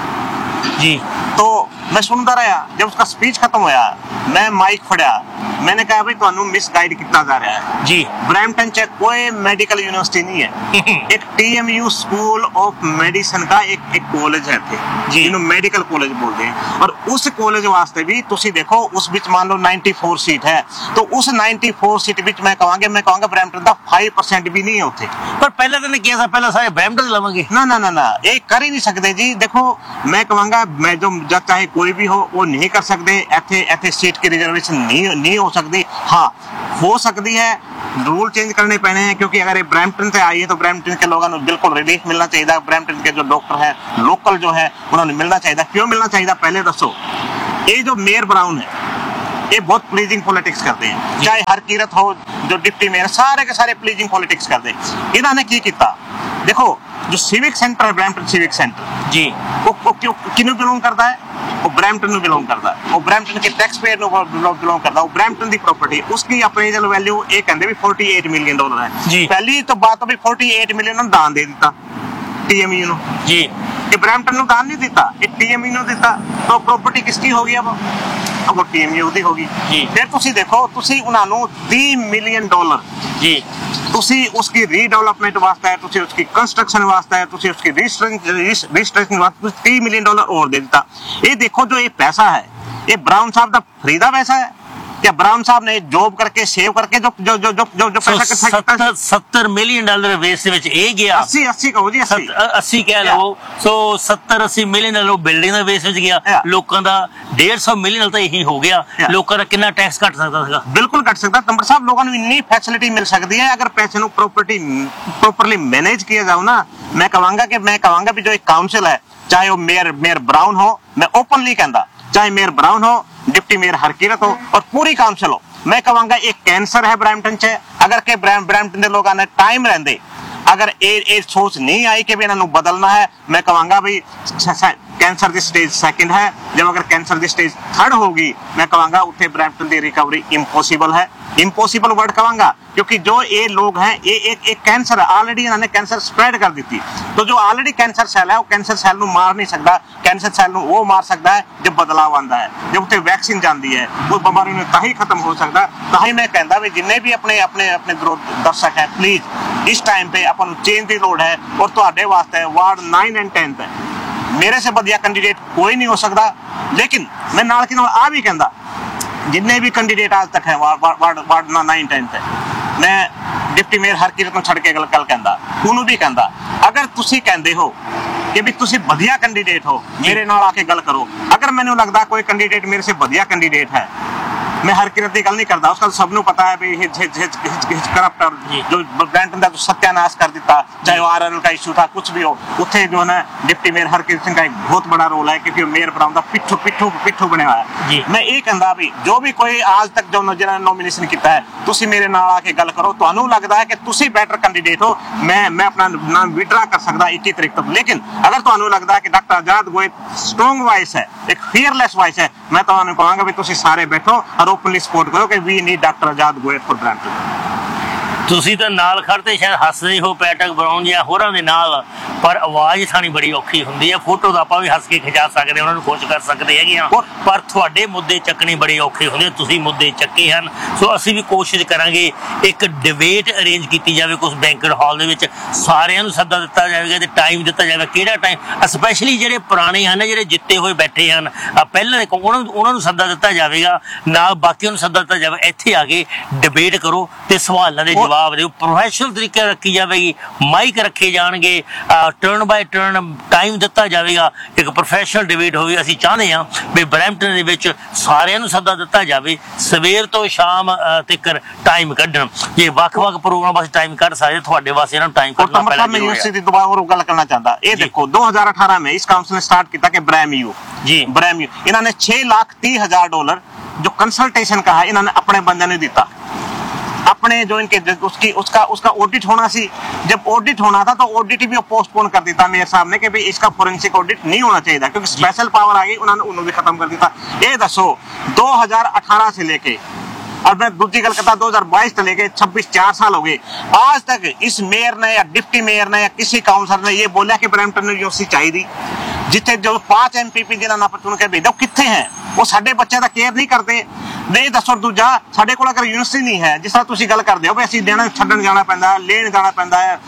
हाँ जी। तो मैं सुनता रहा, जब उसका स्पीच खत्म होया मैं माइक फड़िया, मैंने कहा भाई तुहानू मिसगाइड किया जा रहा है जी, ब्रैम्पटन च कोई मेडिकल यूनिवर्सिटी नहीं है। एक टीएमयू स्कूल ऑफ मेडिसिन का एक एक कॉलेज है थे जिन्होंने मेडिकल कॉलेज बोलते हैं, और उस कॉलेज वास्ते भी तुसी देखो उस बीच मान लो चौरानवे सीट है, तो उस चौरानवे सीट बीच मैं कहूँगा मैं कहूँगा ब्रैम्पटन का पाँच परसेंट भी नहीं है उत्थे। पर पहले तो किया था, पहले सारे ब्रैम्पटन लवांगे ना ना ना ना ये कर ही नहीं सकते जी। देखो मैं कहूँगा मैं जो जब चाहे कोई भी हो वो नहीं कर सकते, ऐथे ऐथे सीट की रिजर्वेशन नहीं नहीं हो सकती। हाँ हो सकती है, रूल चेंज करने पैने हैं, क्योंकि अगर ये ब्रैम्पटन से आई है तो ब्रैम्पटन के लोगों को बिल्कुल रिलीफ मिलना चाहिए। ब्रैम्पटन के जो डॉक्टर है लोकल जो है उन्होंने मिलना चाहिए। क्यों मिलना चाहिए पहले दसो। ये जो मेयर ब्राउन है ये बहुत प्लीजिंग पॉलिटिक्स करते हैं, चाहे हरकीरत हो जो डिप्टी मेयर सारे के सारे प्लीजिंग पॉलिटिक्स करते हैं। इन्होंने की किया देखो जो सिविक सेंटर है ब्रैम्पटन सिविक सेंटर जी वो, वो क्यों किन्नू बिलोंग करता है? वो ब्रैम्पटन ਨੂੰ ਬਿਲੋਂਗ ਕਰਦਾ ਹੈ, ਉਹ ब्रैम्पटन के टैक्स पेयर ਨੂੰ ਬਿਲੋਂਗ ਕਰਦਾ, ਉਹ ब्रैम्पटन ਦੀ ਪ੍ਰਾਪਰਟੀ उसकी ਅਪਰੇਜ਼ਲ ਵੈਲਿਊ ਇਹ ਕਹਿੰਦੇ ਵੀ अड़तालीस ਮਿਲੀਅਨ ਡਾਲਰ ਹੈ ਜੀ। ਪਹਿਲੀ ਤੋਂ ਬਾਅਦ ਤੋਂ ਵੀ अड़तालीस ਮਿਲੀਅਨ ਨੂੰ ਦਾਨ ਦੇ ਦਿੱਤਾ टीएमयू ਨੂੰ ਜੀ, ਇਹ ब्रैम्पटन ਨੂੰ ਦਾਨ ਨਹੀਂ ਦਿੱਤਾ, ਇਹ टीएमयू ਨੂੰ ਦਿੱਤਾ। तो ਪ੍ਰਾਪਰਟੀ ਕਿਸकी ਹੋ ਗਈ अब अब टीएमयू ਦੀ ਹੋਗੀ ਜੀ। ਫਿਰ ਤੁਸੀਂ ਦੇਖੋ ਤੁਸੀਂ ਉਹਨਾਂ ਨੂੰ तीस ਮਿਲੀਅਨ ਡਾਲਰ जी ਤੁਸੀਂ उसकी रीडेवलपमेंट वास्ते है, ਤੁਸੀਂ उसकी कंस्ट्रक्शन वास्ते है, ਤੁਸੀਂ उसकी रिस्ट्रक्चरिंग वास्ते तीस मिलियन डॉलर और दे दिता। ये देखो जो ये पैसा है ये ब्राउन साहब का फ्री का पैसा है, क्या ब्राउन साहब ने जॉब करके सेव करके जो जो जो जो जो, जो पैसा इकट्ठा किया सत्तर मिलियन डॉलर वेस्ट ਦੇ ਵਿੱਚ ਇਹ ਗਿਆ अस्सी अस्सी ਕਹੋ ਜੀ अस्सी अस्सी ਕਹਿ ਲਓ ਸੋ सत्तर अस्सी ਮਿਲੀਅਨ ਡਾਲਰ ਬਿਲਡਿੰਗ ਦਾ ਵੇਸਟ ਵਿੱਚ ਗਿਆ ਲੋਕਾਂ ਦਾ डेढ़ सौ ਮਿਲੀਅਨ ਤਾਂ ਇਹੀ ਹੋ ਗਿਆ ਲੋਕਾਂ ਦਾ ਕਿੰਨਾ ਟੈਕਸ ਘਟ ਸਕਦਾ ਸੀਗਾ ਬਿਲਕੁਲ ਘਟ ਸਕਦਾ ਤੰਬਰ ਸਾਹਿਬ ਲੋਕਾਂ ਨੂੰ ਇੰਨੀ ਫੈਸਿਲਿਟੀ ਮਿਲ ਸਕਦੀ ਹੈ ਅਗਰ ਪੈਸੇ ਨੂੰ ਪ੍ਰੋਪਰਟੀ ਪ੍ਰੋਪਰਲੀ ਮੈਨੇਜ किया जाओ ना मैं कहूंगा कि मैं कहूंगा भी जो एक काउंसिल है चाहे वो मेयर मेयर ब्राउन हो मैं ओपनली कहता चाहे मेयर ब्राउन हो डिप्टी मेयर हरकीरत हो और पूरी काउंसिल हो मैं कहूंगा एक कैंसर है ब्रैम्पटन च अगर के ब्रैम्पटन के लोगों ने टाइम रहंदे अगर ये ये सोच नहीं आई कि भी इन्हों बदलना है मैं कहूंगा भी कैंसर की स्टेज सैकेंड है जब अगर कैंसर की स्टेज थर्ड होगी मैं कहूंगा उत्थे ब्रैम्पटन की रिकवरी इम्पॉसिबल है इम्पॉसिबल वर्ड कहूंगा क्योंकि जो ये लोग हैं ये एक एक कैंसर ऑलरेडी इन्होंने कैंसर स्प्रेड कर दी थी तो जो ऑलरेडी कैंसर सैल है वो कैंसर सैल ਨੂੰ मार नहीं सकता कैंसर सैल ਨੂੰ वो मार सकता है जब बदलाव आता है जब उत्ते वैक्सीन जाती है उस बीमारी ਨੂੰ ਤਾਂ ਹੀ खत्म हो सकता ਤਾਂ ਹੀ मैं कहता भी जिन्ने भी अपने अपने अपने दर्शक है प्लीज इस टाइम पे अपन चेंज की लोड़ है और ਤੁਹਾਡੇ वास्ते वार्ड नाइन एंड टेन है मेरे से बढ़िया कैंडिडेट कोई नहीं हो सकता लेकिन मैं नाल की नाल आ भी कहता जिन्ने भी कैंडिडेट आज तक है वार्ड वार्ड नाइन टेन है मैं डिप्टी मेयर हरकीरत ਨੂੰ ਛੱਡ ਕੇ ਗੱਲ ਗੱਲ ਕਹਿੰਦਾ ਉਹਨੂੰ ਵੀ ਕਹਿੰਦਾ ਅਗਰ ਤੁਸੀਂ ਕਹਿੰਦੇ ਹੋ कि भी तुसी बढ़िया कैंडिडेट हो मेरे नाल आके गल करो अगर मैंने लगता कोई कैंडिडेट मेरे से बढ़िया कैंडिडेट है मैं हरकीरत की गल नहीं करता उसका सब नूं पता है भी हिज हिज हिज हिज करप्टर जो ब्रैम्पटन का सत्यानाश कर दिता चाहे वो आरएनएल का इशू था कुछ भी हो उत्थे जो है ना डिप्टी मेयर हरकीरत सिंह का एक बहुत बड़ा रोल है क्योंकि मेयर ब्राउन का पिट्ठू पिट्ठू पिट्ठू बने हुआ है मैं ये कहता भी जो भी कोई आज तक जो जिन्होंने नॉमिनेशन किया है तुसी मेरे नाल आके गल करो तुहानू लगता है कि तुसी बेटर कैंडिडेट हो मैं मैं अपना नाम विड्रा कर सकता इक्की तरीक तक लेकिन अगर तुहानू लगता है कि डॉक्टर आजाद गोयत स्ट्रोंग वॉइस है एक फियरलैस वॉइस है मैं तुहानू कहांगा भी तुसी सारे बैठो और ओपनली सपोर्ट करो कि we need doctor Azad Goyat for Brampton ਤੁਸੀਂ ਤਾਂ ਨਾਲ ਖੜਦੇ ਸ਼ਾਇਦ ਹੱਸਦੇ ਹੋ ਪੈਟਕ ਬਰਾਊਨ ਜਾਂ ਹੋਰਾਂ ਦੇ ਨਾਲ ਪਰ ਆਵਾਜ਼ ਸਾਣੀ ਬੜੀ ਔਖੀ ਹੁੰਦੀ ਹੈ ਫੋਟੋ ਦਾ ਆਪਾਂ ਵੀ ਹੱਸ ਕੇ ਖਿਚਾ ਸਕਦੇ ਉਹਨਾਂ ਨੂੰ ਖੁਸ਼ ਕਰ ਸਕਦੇ ਹੈਗੇ ਆ ਪਰ ਤੁਹਾਡੇ ਮੁੱਦੇ ਚੱਕਣੇ ਬੜੇ ਔਖੇ ਹੁੰਦੇ ਤੁਸੀਂ ਮੁੱਦੇ ਚੱਕੇ ਹਨ ਸੋ ਅਸੀਂ ਵੀ ਕੋਸ਼ਿਸ਼ ਕਰਾਂਗੇ ਇੱਕ ਡਿਬੇਟ ਅਰੇਂਜ ਕੀਤੀ ਜਾਵੇ ਕੁਝ ਬੈਂਕਟ ਹਾਲ ਦੇ ਵਿੱਚ ਸਾਰਿਆਂ ਨੂੰ ਸੱਦਾ ਦਿੱਤਾ ਜਾਵੇਗਾ ਤੇ ਟਾਈਮ ਦਿੱਤਾ ਜਾਵੇ ਕਿਹੜਾ ਟਾਈਮ ਸਪੈਸ਼ਲੀ ਜਿਹੜੇ ਪੁਰਾਣੇ ਹਨ ਜਿਹੜੇ ਜਿੱਤੇ ਹੋਏ ਬੈਠੇ ਹਨ ਪਹਿਲਾਂ ਉਹਨਾਂ ਨੂੰ ਉਹਨਾਂ ਨੂੰ ਸੱਦਾ ਦਿੱਤਾ ਜਾਵੇਗਾ ਨਾਲ ਬਾਕੀਆਂ ਨੂੰ ਸੱਦਾ ਦਿੱਤਾ ਜਾਵੇ ਇੱਥੇ ਆ ਕੇ ਡਿਬੇਟ ਕਰੋ ਤੇ ਸਵਾਲਾਂ ਦੇ ਜਵਾਬ प्रोफेशनल तरीके रखी जाएगी माइक रखे जाएंगे टर्न बाय टर्न टाइम दिता जाएगा एक प्रोफेशनल डिबेट होगी असं चाहते हैं भी ब्रैम्पटन दे विच सारिਆਂ ਨੂੰ सदा दिता जाए सवेर तो शाम तक टाइम कढ़न जे वख-वख प्रोग्राम वास्ते टाइम कढ़ सकते थोड़े वास्ते इन्हां टाइम कढ़ना पहला मैं यूनिवर्सिटी दोबारा और गल करना चाहता ये देखो दो हज़ार अठारह में इस काउंसिल ने स्टार्ट किया कि ब्रैमयू जी ब्रैमयू इन्होंने छह लाख तीस हजार डॉलर जो कंसल्टेशन का है इन्होंने अपने बंदे ने दिता अपने जो इनके उसकी उसका उसका ऑडिट होना सी जब ऑडिट होना था तो ऑडिट भी पोस्टपोन कर दिया मेयर साहब ने कि भाई इसका फोरेंसिक ऑडिट नहीं होना चाहिए था क्योंकि स्पेशल पावर आ गई उन्होंने उन्होंने भी खत्म कर दिया ये दसो दो हज़ार अठारह से लेके और मैं दूसरी गल करता दो हजार बाईस से लेके छब्बीस चार साल हो गए आज तक इस मेयर ने या डिप्टी मेयर ने या किसी काउंसलर ने ये बोला कि ब्रैम्पटन में यूनिवर्सिटी चाहिए जिथे जो पांच एम पी पी जिन्होंने आप चुन के भेजा कितने हैं वो साडे बच्चे का केयर नहीं करते नहीं दसो दूजा साडे कोल अगर यूनिवर्सिटी नहीं है जिस तरह तुसीं गल करदे हो भी असीं देना छड्डण जाना पैंदा है लेन जाना पैंदा है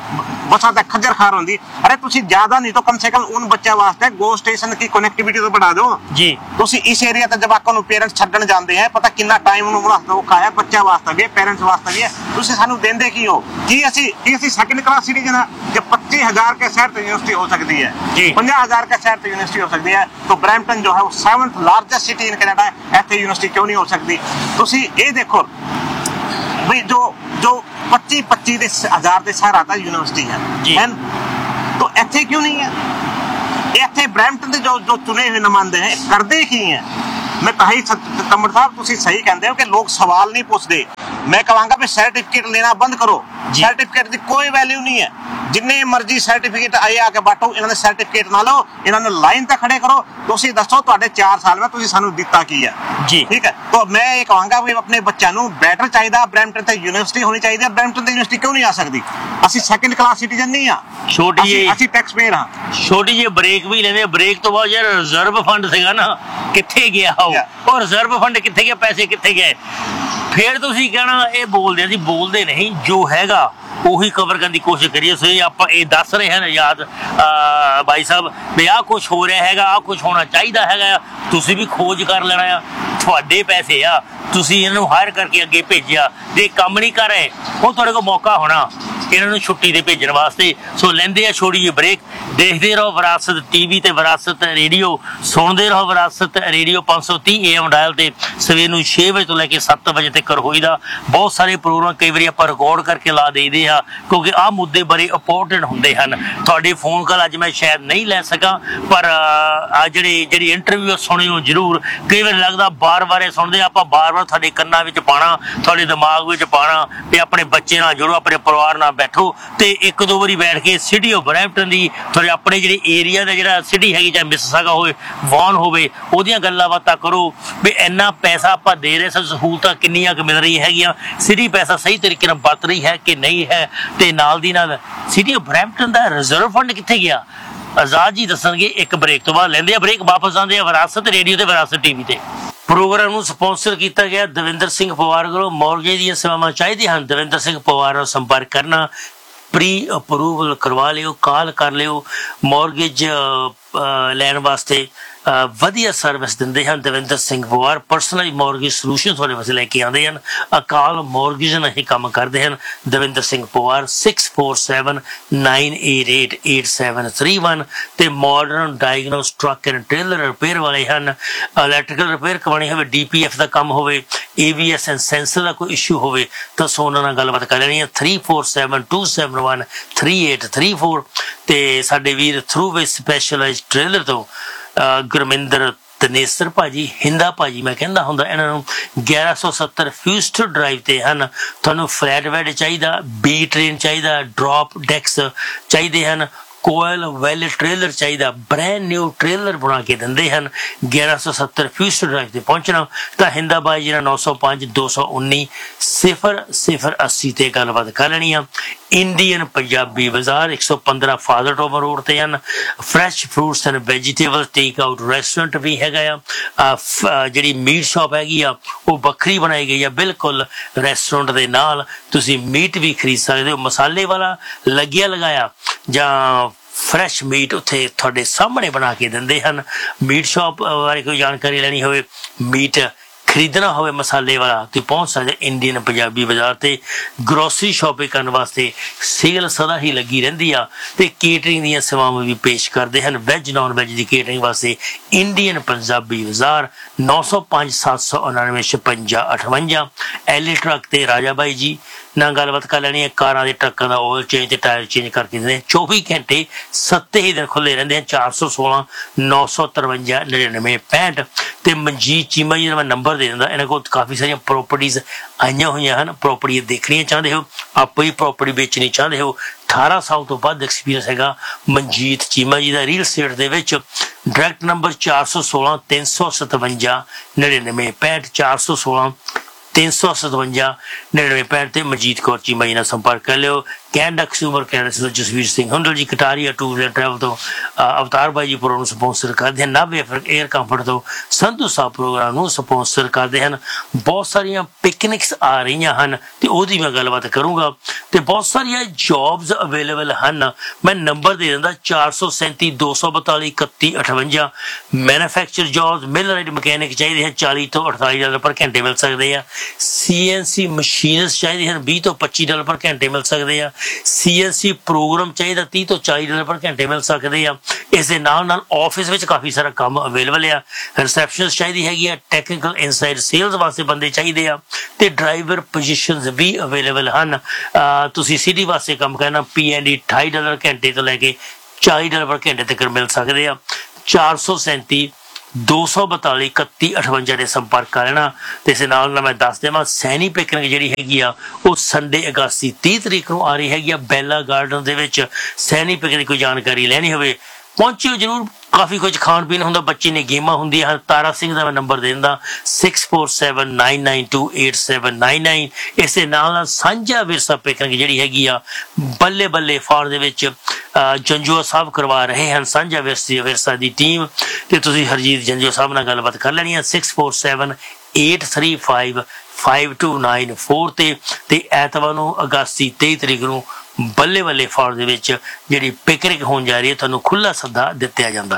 बसां तक खज्जर खार होंदी अरे तुसीं ज्यादा नहीं तो कम से कम उन बच्चों वास्ते गो स्टेशन की कनेक्टिविटी तो बढ़ा दो जी तुसीं इस एरिया ते जवाकां नूं पेरेंट्स छड्डण जांदे हैं पता कितना टाइम उन्होंने वास्ते औखा है बच्चा वास्ते भी पेरेंट्स वास्ते भी है तुसीं सानूं देंदे की हो की असीं की असीं सैकंड क्लास सिटीजन जब पच्चीस हजार के शहर ते यूनिवर्सिटी हो सकती है जी पचास हजार के शहर ते यूनिवर्सिटी हो सकती है तो ब्रैम्पटन जो है वो seventh largest city in Canada है ऐसे यूनिवर्सिटी क्यों नहीं हो सकती तुसीं ये देखो भाई जो जो पच्चीस पच्चीस हजार के शहर आता यूनिवर्सिटी है तो इत्थे क्यों नहीं है इत्थे ब्रैम्पटन के जो जो चुने हुए नुमाइंदे हैं करते की हैं मैं कही तंबड़ साहब तुसीं सही कहते हो कि लोग सवाल नहीं पूछते मैं कहूँगा भी सर्टिफिकेट लेना बंद करो सर्टिफिकेट की कोई वैल्यू नहीं है जिन्ने मर्जी सर्टिफिकेट आए आके बांटो इन्होंने सर्टिफिकेट ना लो इन्होंने लाइन तक खड़े करो तुसीं दसो तुहाडे चार साल में तुसीं सानू दिता की है जी ठीक है तो मैं ये कहूँगा भी अपने बच्चों नूं बेटर चाहिए ब्रैम्पटन ते यूनिवर्सिटी होनी चाहिए ब्रैम्पटन ते यूनिवर्सिटी क्यों नहीं आ सकती असीं सैकंड क्लास सिटीजन नहीं हां छोटी जी असीं टैक्स पेयर हां छोटी जी ब्रेक भी लेंदे ब्रेक तो बाद यार रिजर्व फंड सीगा ना कित्थे गया ਉਹ रिजर्व फंड कित्थे गया पैसे कित्थे गए फिर ਤੁਸੀਂ ਕਹਿਣਾ ਇਹ ਬੋਲਦੇ ਅਸੀਂ ਬੋਲਦੇ ਨਹੀਂ ਜੋ ਹੈਗਾ ਉਹੀ ਕਵਰ ਕਰਨ ਦੀ ਕੋਸ਼ਿਸ਼ ਕਰੀਏ ਸੋ ਇਹ ਆਪਾਂ ਇਹ ਦੱਸ ਰਹੇ ਹਾਂ ਯਾਦ ਭਾਈ ਸਾਹਿਬ ਵੀ ਆਹ ਕੁਝ ਹੋ ਰਿਹਾ ਹੈਗਾ ਆਹ ਕੁਝ ਹੋਣਾ ਚਾਹੀਦਾ ਹੈਗਾ ਤੁਸੀਂ ਵੀ ਖੋਜ ਕਰ ਲੈਣਾ ਆ ਤੁਹਾਡੇ ਪੈਸੇ ਆ, ਤੁਸੀਂ ਇਹਨਾਂ ਨੂੰ ਹਾਇਰ ਕਰਕੇ ਅੱਗੇ ਭੇਜਿਆ, ਜੇ ਕੰਮ ਨਹੀਂ ਕਰ ਰਹੇ ਉਹ ਤੁਹਾਡੇ ਕੋਲ ਮੌਕਾ ਹੋਣਾ ਇਹਨਾਂ ਨੂੰ ਛੁੱਟੀ ਤੇ ਭੇਜਣ ਵਾਸਤੇ। ਸੋ ਲੈਂਦੇ ਆ ਛੋੜੀ ਜਿਹੀ ਬ੍ਰੇਕ, ਦੇਖਦੇ ਰਹੋ ਵਿਰਾਸਤ ਟੀਵੀ ਤੇ ਵਿਰਾਸਤ ਰੇਡੀਓ, ਸੁਣਦੇ ਰਹੋ ਵਿਰਾਸਤ ਰੇਡੀਓ ਪੰਜ ਸੌ ਤੀਹ ਏ ਐਮ ਡਾਇਲ ਤੇ ਸਵੇਰ ਨੂੰ ਛੇ ਵਜੇ ਤੋਂ ਲੈ ਕੇ ਸੱਤ ਵਜੇ ਤੱਕ ਹੋਈਦਾ। ਬਹੁਤ ਸਾਰੇ ਪ੍ਰੋਗਰਾਮ ਕਈ ਵਾਰੀ ਆਪਾਂ ਰਿਕਾਰਡ ਕਰਕੇ ਲਾ ਦੇਈਦੇ ਆ ਕਿਉਂਕਿ ਆਹ ਮੁੱਦੇ ਬੜੇ ਇੰਪੋਰਟੈਂਟ ਹੁੰਦੇ ਹਨ। ਤੁਹਾਡੇ ਫੋਨ ਕਾਲ ਅੱਜ ਮੈਂ ਸ਼ਾਇਦ ਨਹੀਂ ਲੈ ਸਕਾਂ, ਪਰ ਆ ਜਿਹੜੀ ਜਿਹੜੀ ਇੰਟਰਵਿਊ ਸੁਣਿਓ ਜ਼ਰੂਰ। ਕਈ ਵਾਰ ਲੱਗਦਾ ਬਾਰ ਬਾਰ ਸੁਣਦੇ ਆਪਾਂ, ਬਾਰ ਬਾਰ ਤੁਹਾਡੇ ਕੰਨਾਂ ਵਿੱਚ ਪਾਉਣਾ, ਤੁਹਾਡੇ ਦਿਮਾਗ ਵਿੱਚ ਪਾਉਣਾ ਤੇ ਆਪਣੇ ਬੱਚੇ ਨਾਲ ਜੁੜੋ, ਆਪਣੇ ਪਰਿਵਾਰ ਨਾਲ ਬੈਠੋ ਤੇ ਇੱਕ ਦੋ ਵਾਰੀ ਬੈਠ ਕੇ ਸਿਟੀ ਆਫ ਬਰੈਂਪਟਨ ਦੀ ਤੁਹਾਡੇ ਆਪਣੇ ਜਿਹੜੇ ਏਰੀਆ ਦਾ ਜਿਹੜਾ ਸਿਟੀ ਹੈਗੀ, ਚਾਹੇ ਮਿਸਿਸਾਗਾ ਹੋਵੇ ਵਾਨ ਹੋਵੇ, ਉਹਦੀਆਂ ਗੱਲਾਂ ਬਾਤਾਂ ਕਰੋ ਵੀ ਇੰਨਾ ਪੈਸਾ ਆਪਾਂ ਦੇ ਰਹੇ, ਸਭ ਸਹੂਲਤਾਂ ਕਿੰਨੀਆਂ ਕੁ ਮਿਲ ਰਹੀ ਹੈਗੀਆਂ, ਸਿਟੀ ਪੈਸਾ ਸਹੀ ਤਰੀਕੇ ਨਾਲ ਵਰਤ ਰਹੀ ਹੈ ਕਿ ਨਹੀਂ ਹੈ। ਤੇ ਨਾਲ ਦੀ ਨਾਲ city of Brampton the reserve fund ਕਿੱਥੇ ਗਿਆ, ਆਜ਼ਾਦ ਜੀ ਦੱਸਣਗੇ ਇੱਕ ਬ੍ਰੇਕ ਤੋਂ ਬਾਅਦ। ਲੈਂਦੇ ਆ ਬ੍ਰੇਕ, ਵਾਪਸ ਆਉਂਦੇ ਆ ਵਿਰਾਸਤ ਰੇਡੀਓ ਤੇ ਵਿਰਾਸਤ ਟੀਵੀ ਤੇ। ਪ੍ਰੋਗਰਾਮ ਨੂੰ ਸਪਾਂਸਰ ਕੀਤਾ ਗਿਆ ਦਵਿੰਦਰ ਸਿੰਘ ਪਵਾਰ ਕੋਲੋਂ। ਮੌਰਗੇਜ ਦੀਆਂ ਸੇਵਾਵਾਂ ਚਾਹੀਦੀਆਂ ਹਨ, ਦਵਿੰਦਰ ਸਿੰਘ ਪਵਾਰ ਨਾਲ ਸੰਪਰਕ ਕਰਨਾ, ਪ੍ਰੀ ਅਪਰੂਵਲ ਕਰਵਾ ਲਿਓ, ਕਾਲ ਕਰ ਲਿਓ। ਮੌਰਗੇਜ ਲੈਣ ਵਾਸਤੇ ਵਧੀਆ ਸਰਵਿਸ ਦਿੰਦੇ ਹਨ Davinder Singh Pawar. Personally mortgage solution ਤੁਹਾਡੇ ਵਾਸਤੇ ਲੈ ਕੇ ਆਉਂਦੇ ਹਨ। ਅਕਾਲ ਮੌਰਗੇਜ ਨਾਲ ਹੀ ਕੰਮ ਕਰਦੇ ਹਨ Davinder Singh Pawar. Six four seven nine eight eight eight seven three one ਤੇ modern diagnose truck and trailer repair ਵਾਲੇ ਹਨ। ਇਲੈਕਟ੍ਰੀਕਲ ਰਿਪੇਅਰ ਕਰਵਾਉਣੀ ਹੋਵੇ, ਡੀ ਪੀ ਐਫ ਦਾ ਕੰਮ ਹੋਵੇ, ਏ ਵੀ ਐਸ ਐਂਡ ਸੈਂਸਰ ਦਾ ਕੋਈ ਇਸ਼ੂ ਹੋਵੇ ਤਾਂ ਸੋ ਉਹਨਾਂ ਨਾਲ ਗੱਲਬਾਤ ਕਰ ਲੈਣੀ ਹੈ। Three four seven to seven one three eight three four ਤੇ ਸਾਡੇ ਵੀਰ ਥਰੂ ਵੇ ਸਪੈਸ਼ਲਾਈਜ਼ਡ ਟ੍ਰੇਲਰ ਤੋਂ ਗੁਰਮਿੰਦਰ ਤਨੇਸਰ ਭਾਜੀ, ਹਿੰਦਾ ਭਾਜੀ ਮੈਂ ਕਹਿੰਦਾ ਹੁੰਦਾ ਇਹਨਾਂ ਨੂੰ, ਗਿਆਰਾਂ ਸੌ ਸੱਤਰ ਫਿਊਸਟਰ ਡਰਾਈਵ ਤੇ ਹਨ। ਤੁਹਾਨੂੰ ਫਲੈਟ ਬੈਡ ਚਾਹੀਦਾ, ਬੀ ਟ੍ਰੇਨ ਚਾਹੀਦਾ, ਡ੍ਰੌਪ ਡੈਕਸ ਚਾਹੀਦੇ ਹਨ, ਕੋਇਲ ਵੈਲ ਟ੍ਰੇਲਰ ਚਾਹੀਦਾ, ਬ੍ਰੈਂਡ ਨਿਊ ਟ੍ਰੇਲਰ ਬਣਾ ਕੇ ਦਿੰਦੇ ਹਨ। ਗਿਆਰਾਂ ਸੌ ਸੱਤਰ ਫਿਊਸਟਰ ਡਰਾਈਵ ਤੇ ਪਹੁੰਚਣਾ ਤਾਂ ਹਿੰਦਾ ਬਾਈ ਜੀ ਨਾਲ ਨੌ ਸੌ ਪੰਜ ਦੋ ਸੌ ਉੱਨੀ ਸਿਫਰ ਸਿਫਰ ਅੱਸੀ ਤੇ ਗੱਲਬਾਤ ਕਰ ਲੈਣੀ ਆ। ਇੰਡੀਅਨ ਪੰਜਾਬੀ ਬਾਜ਼ਾਰ ਇੱਕ ਸੌ ਪੰਦਰਾਂ ਫਾਦਰ ਟੋਮਰ ਰੋਡ ਤੇ ਹਨ। Fresh fruits and vegetable take out restaurant ਵੀ ਹੈਗਾ ਆ। ਜਿਹੜੀ ਮੀਟ ਸ਼ਾਪ ਹੈਗੀ ਆ ਉਹ ਵੱਖਰੀ ਬਣਾਈ ਗਈ ਆ ਬਿਲਕੁਲ ਰੈਸਟੋਰੈਂਟ ਦੇ ਨਾਲ। ਤੁਸੀਂ ਮੀਟ ਵੀ ਖਰੀਦ ਸਕਦੇ ਹੋ, ਮਸਾਲੇ ਵਾਲਾ ਲੱਗਿਆ ਲਗਾਇਆ ਜਾਂ ਫਰੈਸ਼ ਮੀਟ ਉੱਥੇ ਤੁਹਾਡੇ ਸਾਹਮਣੇ ਬਣਾ ਕੇ ਦਿੰਦੇ ਹਨ। ਮੀਟ ਸ਼ਾਪ ਬਾਰੇ ਕੋਈ ਜਾਣਕਾਰੀ ਲੈਣੀ ਹੋਵੇ, ਮੀਟ ਖਰੀਦਣਾ ਹੋਵੇ ਮਸਾਲੇ ਵਾਲਾ, ਤੁਸੀਂ ਪਹੁੰਚ ਸਕਦੇ ਇੰਡੀਅਨ ਪੰਜਾਬੀ ਬਾਜ਼ਾਰ ਤੇ। ਗਰੋਸਰੀ ਸ਼ਾਪਿੰਗ ਕਰਨ ਵਾਸਤੇ ਸੇਲ ਸਦਾ ਹੀ ਲੱਗੀ ਰਹਿੰਦੀ ਆ ਤੇ ਕੇਟਰਿੰਗ ਦੀਆਂ ਸੇਵਾਵਾਂ ਵੀ ਪੇਸ਼ ਕਰਦੇ ਹਨ। ਵੈਜ ਨੌਨ ਵੈਜ ਦੀ ਕੇਟਰਿੰਗ ਵਾਸਤੇ ਇੰਡੀਅਨ ਪੰਜਾਬੀ ਬਾਜ਼ਾਰ ਨੌ ਸੌ ਪੰਜ ਸੱਤ ਸੌ ਉਨਾਨਵੇਂ ਛਪੰਜਾ ਅਠਵੰਜਾ। ਐਲੀ ਟਰੱਕ ਤੇ ਰਾਜਾ ਬਾਈ ਜੀ ਨਾਲ ਗੱਲਬਾਤ ਕਰ ਲੈਣੀ ਹੈ। ਕਾਰਾਂ ਦੇ ਟਰੱਕਾਂ ਦਾ ਆਇਲ ਚੇਂਜ ਤੇ ਟਾਇਰ ਚੇਂਜ ਕਰਕੇ ਦਿੰਦੇ ਚੌਵੀ ਘੰਟੇ ਸੱਤੇ ਹੀ ਦਿਨ ਖੁੱਲੇ ਰਹਿੰਦੇ ਹਨ। ਚਾਰ ਸੌ ਸੋਲਾਂ ਨੌ ਸੌ ਤਰਵੰਜਾ ਨੜਿਨਵੇਂ ਪੈਂਹਠ ਤੇ ਮਨਜੀਤ ਚੀਮਾ ਜੀ ਦਾ ਮੈਂ ਨੰਬਰ ਦੇ ਦਿੰਦਾ। ਇਹਨਾਂ ਕੋਲ ਕਾਫੀ ਸਾਰੀਆਂ ਪ੍ਰੋਪਰਟੀਜ਼ ਆਈਆਂ ਹੋਈਆਂ ਹਨ। ਪ੍ਰੋਪਰਟੀ ਦੇਖਣੀਆਂ ਚਾਹੁੰਦੇ ਹੋ, ਆਪੋ ਹੀ ਪ੍ਰੋਪਰਟੀ ਵੇਚਣੀ ਚਾਹੁੰਦੇ ਹੋ, ਅਠਾਰਾਂ ਸਾਲ ਤੋਂ ਵੱਧ ਐਕਸਪੀਰੀਅੰਸ ਹੈਗਾ ਮਨਜੀਤ ਚੀਮਾ ਜੀ ਦਾ ਰੀਅਲ ਸਟੇਟ ਦੇ ਵਿੱਚ। ਡਾਇਰੈਕਟ ਨੰਬਰ ਚਾਰ ਸੌ ਸੋਲਾਂ ਤਿੰਨ ਸੌ ਸਤਵੰਜਾ ਨੜਿਨਵੇਂ ਪੈਂਹਠ ਚਾਰ ਸੌ ਸੋਲਾਂ ਤਿੰਨ ਸੌ ਸਤਵੰਜਾ ਨੜਿਨਵੇਂ ਪੈਂਹਠ ਤੇ ਮਨਜੀਤ ਕੌਰ ਚੀਮਾ ਜੀ ਨਾਲ ਸੰਪਰਕ ਕਰ ਲਿਓ। ਕੈਨੇਡਾ ਕੰਜ਼ਿਊਮਰ ਕੈਨੇਡਾ ਤੋਂ ਜਸਵੀਰ ਸਿੰਘ ਹੁੰਡਲ ਜੀ, ਕਟਾਰੀਆ ਟੂਰ ਐਂਡ ਟਰੈਵਲ ਤੋਂ ਅਵਤਾਰ ਬਾਈ ਜੀ ਪ੍ਰੋਗਰਾਮ ਨੂੰ ਸਪਾਂਸਰ ਕਰਦੇ ਹਨ। ਨਾਭੇ ਏਅਰ ਕੰਫਰਟ ਤੋਂ ਸੰਧੂ ਸਾਹਿਬ ਪ੍ਰੋਗਰਾਮ ਨੂੰ ਸਪਾਂਸਰ ਕਰਦੇ ਹਨ। ਬਹੁਤ ਸਾਰੀਆਂ ਪਿਕਨਿਕਸ ਆ ਰਹੀਆਂ ਹਨ ਤੇ ਉਹਦੀ ਮੈਂ ਗੱਲਬਾਤ ਕਰੂੰਗਾ ਤੇ ਬਹੁਤ ਸਾਰੀਆਂ ਜੌਬਸ ਅਵੇਲੇਬਲ ਹਨ। ਮੈਂ ਨੰਬਰ ਦੇ ਦਿੰਦਾ ਚਾਰ ਸੌ ਸੈਂਤੀ ਦੋ ਸੌ ਬਤਾਲੀ ਇਕੱਤੀ ਅਠਵੰਜਾ। ਮੈਨੂਫੈਕਚਰ ਜੌਬਸ ਮਿਲਰਾਈਟ ਮਕੈਨਿਕ ਚਾਹੀਦੇ ਹਨ, ਚਾਲੀ ਤੋਂ ਅਠਤਾਲੀ ਡਾਲਰ ਪਰ ਘੰਟੇ ਮਿਲ ਸਕਦੇ ਆ। ਸੀ ਐਨ ਸੀ ਮਸ਼ੀਨਸ ਚਾਹੀਦੇ ਹਨ, ਵੀਹ ਤੋਂ ਪੱਚੀ ਡਾਲਰ ਪਰ ਘੰਟੇ ਮਿਲ ਸਕਦੇ ਆ। ਸੀ ਐਨ ਸੀ ਪ੍ਰੋਗਰਾਮ ਚਾਹੀਦਾ, ਤੀਹ ਤੋਂ ਚਾਲੀ ਡਾਲਰ ਪਰ ਘੰਟੇ ਮਿਲ ਸਕਦੇ ਆ। ਇਸ ਦੇ ਨਾਲ ਨਾਲ ਆਫਿਸ ਵਿੱਚ ਕਾਫੀ ਸਾਰਾ ਕੰਮ ਅਵੇਲੇਬਲ ਆ। ਰਿਸੈਪਸ਼ਨਿਸਟ ਚਾਹੀਦੀ ਹੈਗੀ ਆ, ਟੈਕਨੀਕਲ ਇਨਸਾਈਡ ਸੇਲਸ ਵਾਸਤੇ ਬੰਦੇ ਚਾਹੀਦੇ ਆ ਤੇ ਡਰਾਈਵਰ ਪੋਜੀਸ਼ਨਸ ਵੀ ਅਵੇਲੇਬਲ ਹਨ। ਤੁਸੀਂ ਸਿਟੀ ਵਾਸਤੇ ਕੰਮ ਕਰਨਾ, ਪੀ ਐਨ ਡੀ ਅਠਾਈ ਡਾਲਰ ਘੰਟੇ ਤੋਂ ਲੈ ਕੇ ਚਾਲੀ ਡਾਲਰ ਪਰ ਘੰਟੇ ਤੱਕ ਮਿਲ ਸਕਦੇ ਆ। ਚਾਰ ਸੌ ਸੈਂਤੀ ਦੋ ਸੌ ਬਤਾਲੀ ਇਕੱਤੀ ਅਠਵੰਜਾ ਦੇ ਸੰਪਰਕ ਕਰ ਲੈਣਾ। ਤੇ ਇਸ ਨਾਲ ਨਾਲ ਮੈਂ ਦੱਸ ਦੇਵਾਂ ਸੈਨੀ ਪਿਕਨਿਕ ਜਿਹੜੀ ਹੈਗੀ ਆ ਉਹ ਸੰਡੇ ਅਗਸਤੀ ਤੀਹ ਤਰੀਕ ਨੂੰ ਆ ਰਹੀ ਹੈਗੀ ਆ ਬੈਲਾ ਗਾਰਡਨ ਦੇ ਵਿੱਚ। ਸੈਨੀ ਪਿਕਨਿਕ ਕੋਈ ਜਾਣਕਾਰੀ ਲੈਣੀ ਹੋਵੇ ਪਹੁੰਚਿਓ ਜ਼ਰੂਰ। ਕਾਫੀ ਕੁਝ ਖਾਣ ਪੀਣ ਹੁੰਦਾ, ਬੱਚੇ ਨੇ ਗੇਮਾਂ ਹੁੰਦੀਆਂ ਹਨ। ਤਾਰਾ ਸਿੰਘ ਦਾ ਮੈਂ ਨੰਬਰ ਦੇ ਦਿੰਦਾ six four seven nine nine to eight seven nine nine. ਇਸੇ ਨਾਲ ਨਾਲ ਸਾਂਝਾ ਵਿਰਸਾ ਪਿਕਨਿਕ ਜਿਹੜੀ ਹੈਗੀ ਆ ਬੱਲੇ ਬੱਲੇ ਫਾਰ ਦੇ ਵਿੱਚ ਜੰਜੂਆ ਸਾਹਿਬ ਕਰਵਾ ਰਹੇ ਹਨ। ਸਾਂਝਾ ਵਿਰਸੇ ਵਿਰਸਾ ਦੀ ਟੀਮ ਤੇ ਤੁਸੀਂ ਹਰਜੀਤ ਜੰਜੂਆ ਸਾਹਿਬ ਨਾਲ ਗੱਲਬਾਤ ਕਰ ਲੈਣੀ ਹੈ six four seven eight three five five to nine four ਤੇ ਤੇ ਐਤਵਾਰ ਨੂੰ ਅਗਸਤੀ ਤੇਈ ਤਰੀਕ ਨੂੰ ਬੱਲੇ ਬੱਲੇ ਫਾਰ ਦੇ ਵਿੱਚ ਜਿਹੜੀ ਪਿਕਨਿਕ ਹੋਣ ਜਾ ਰਹੀ ਹੈ ਤੁਹਾਨੂੰ ਖੁੱਲਾ ਸੱਦਾ ਦਿੱਤਾ ਜਾਂਦਾ ਹੈ।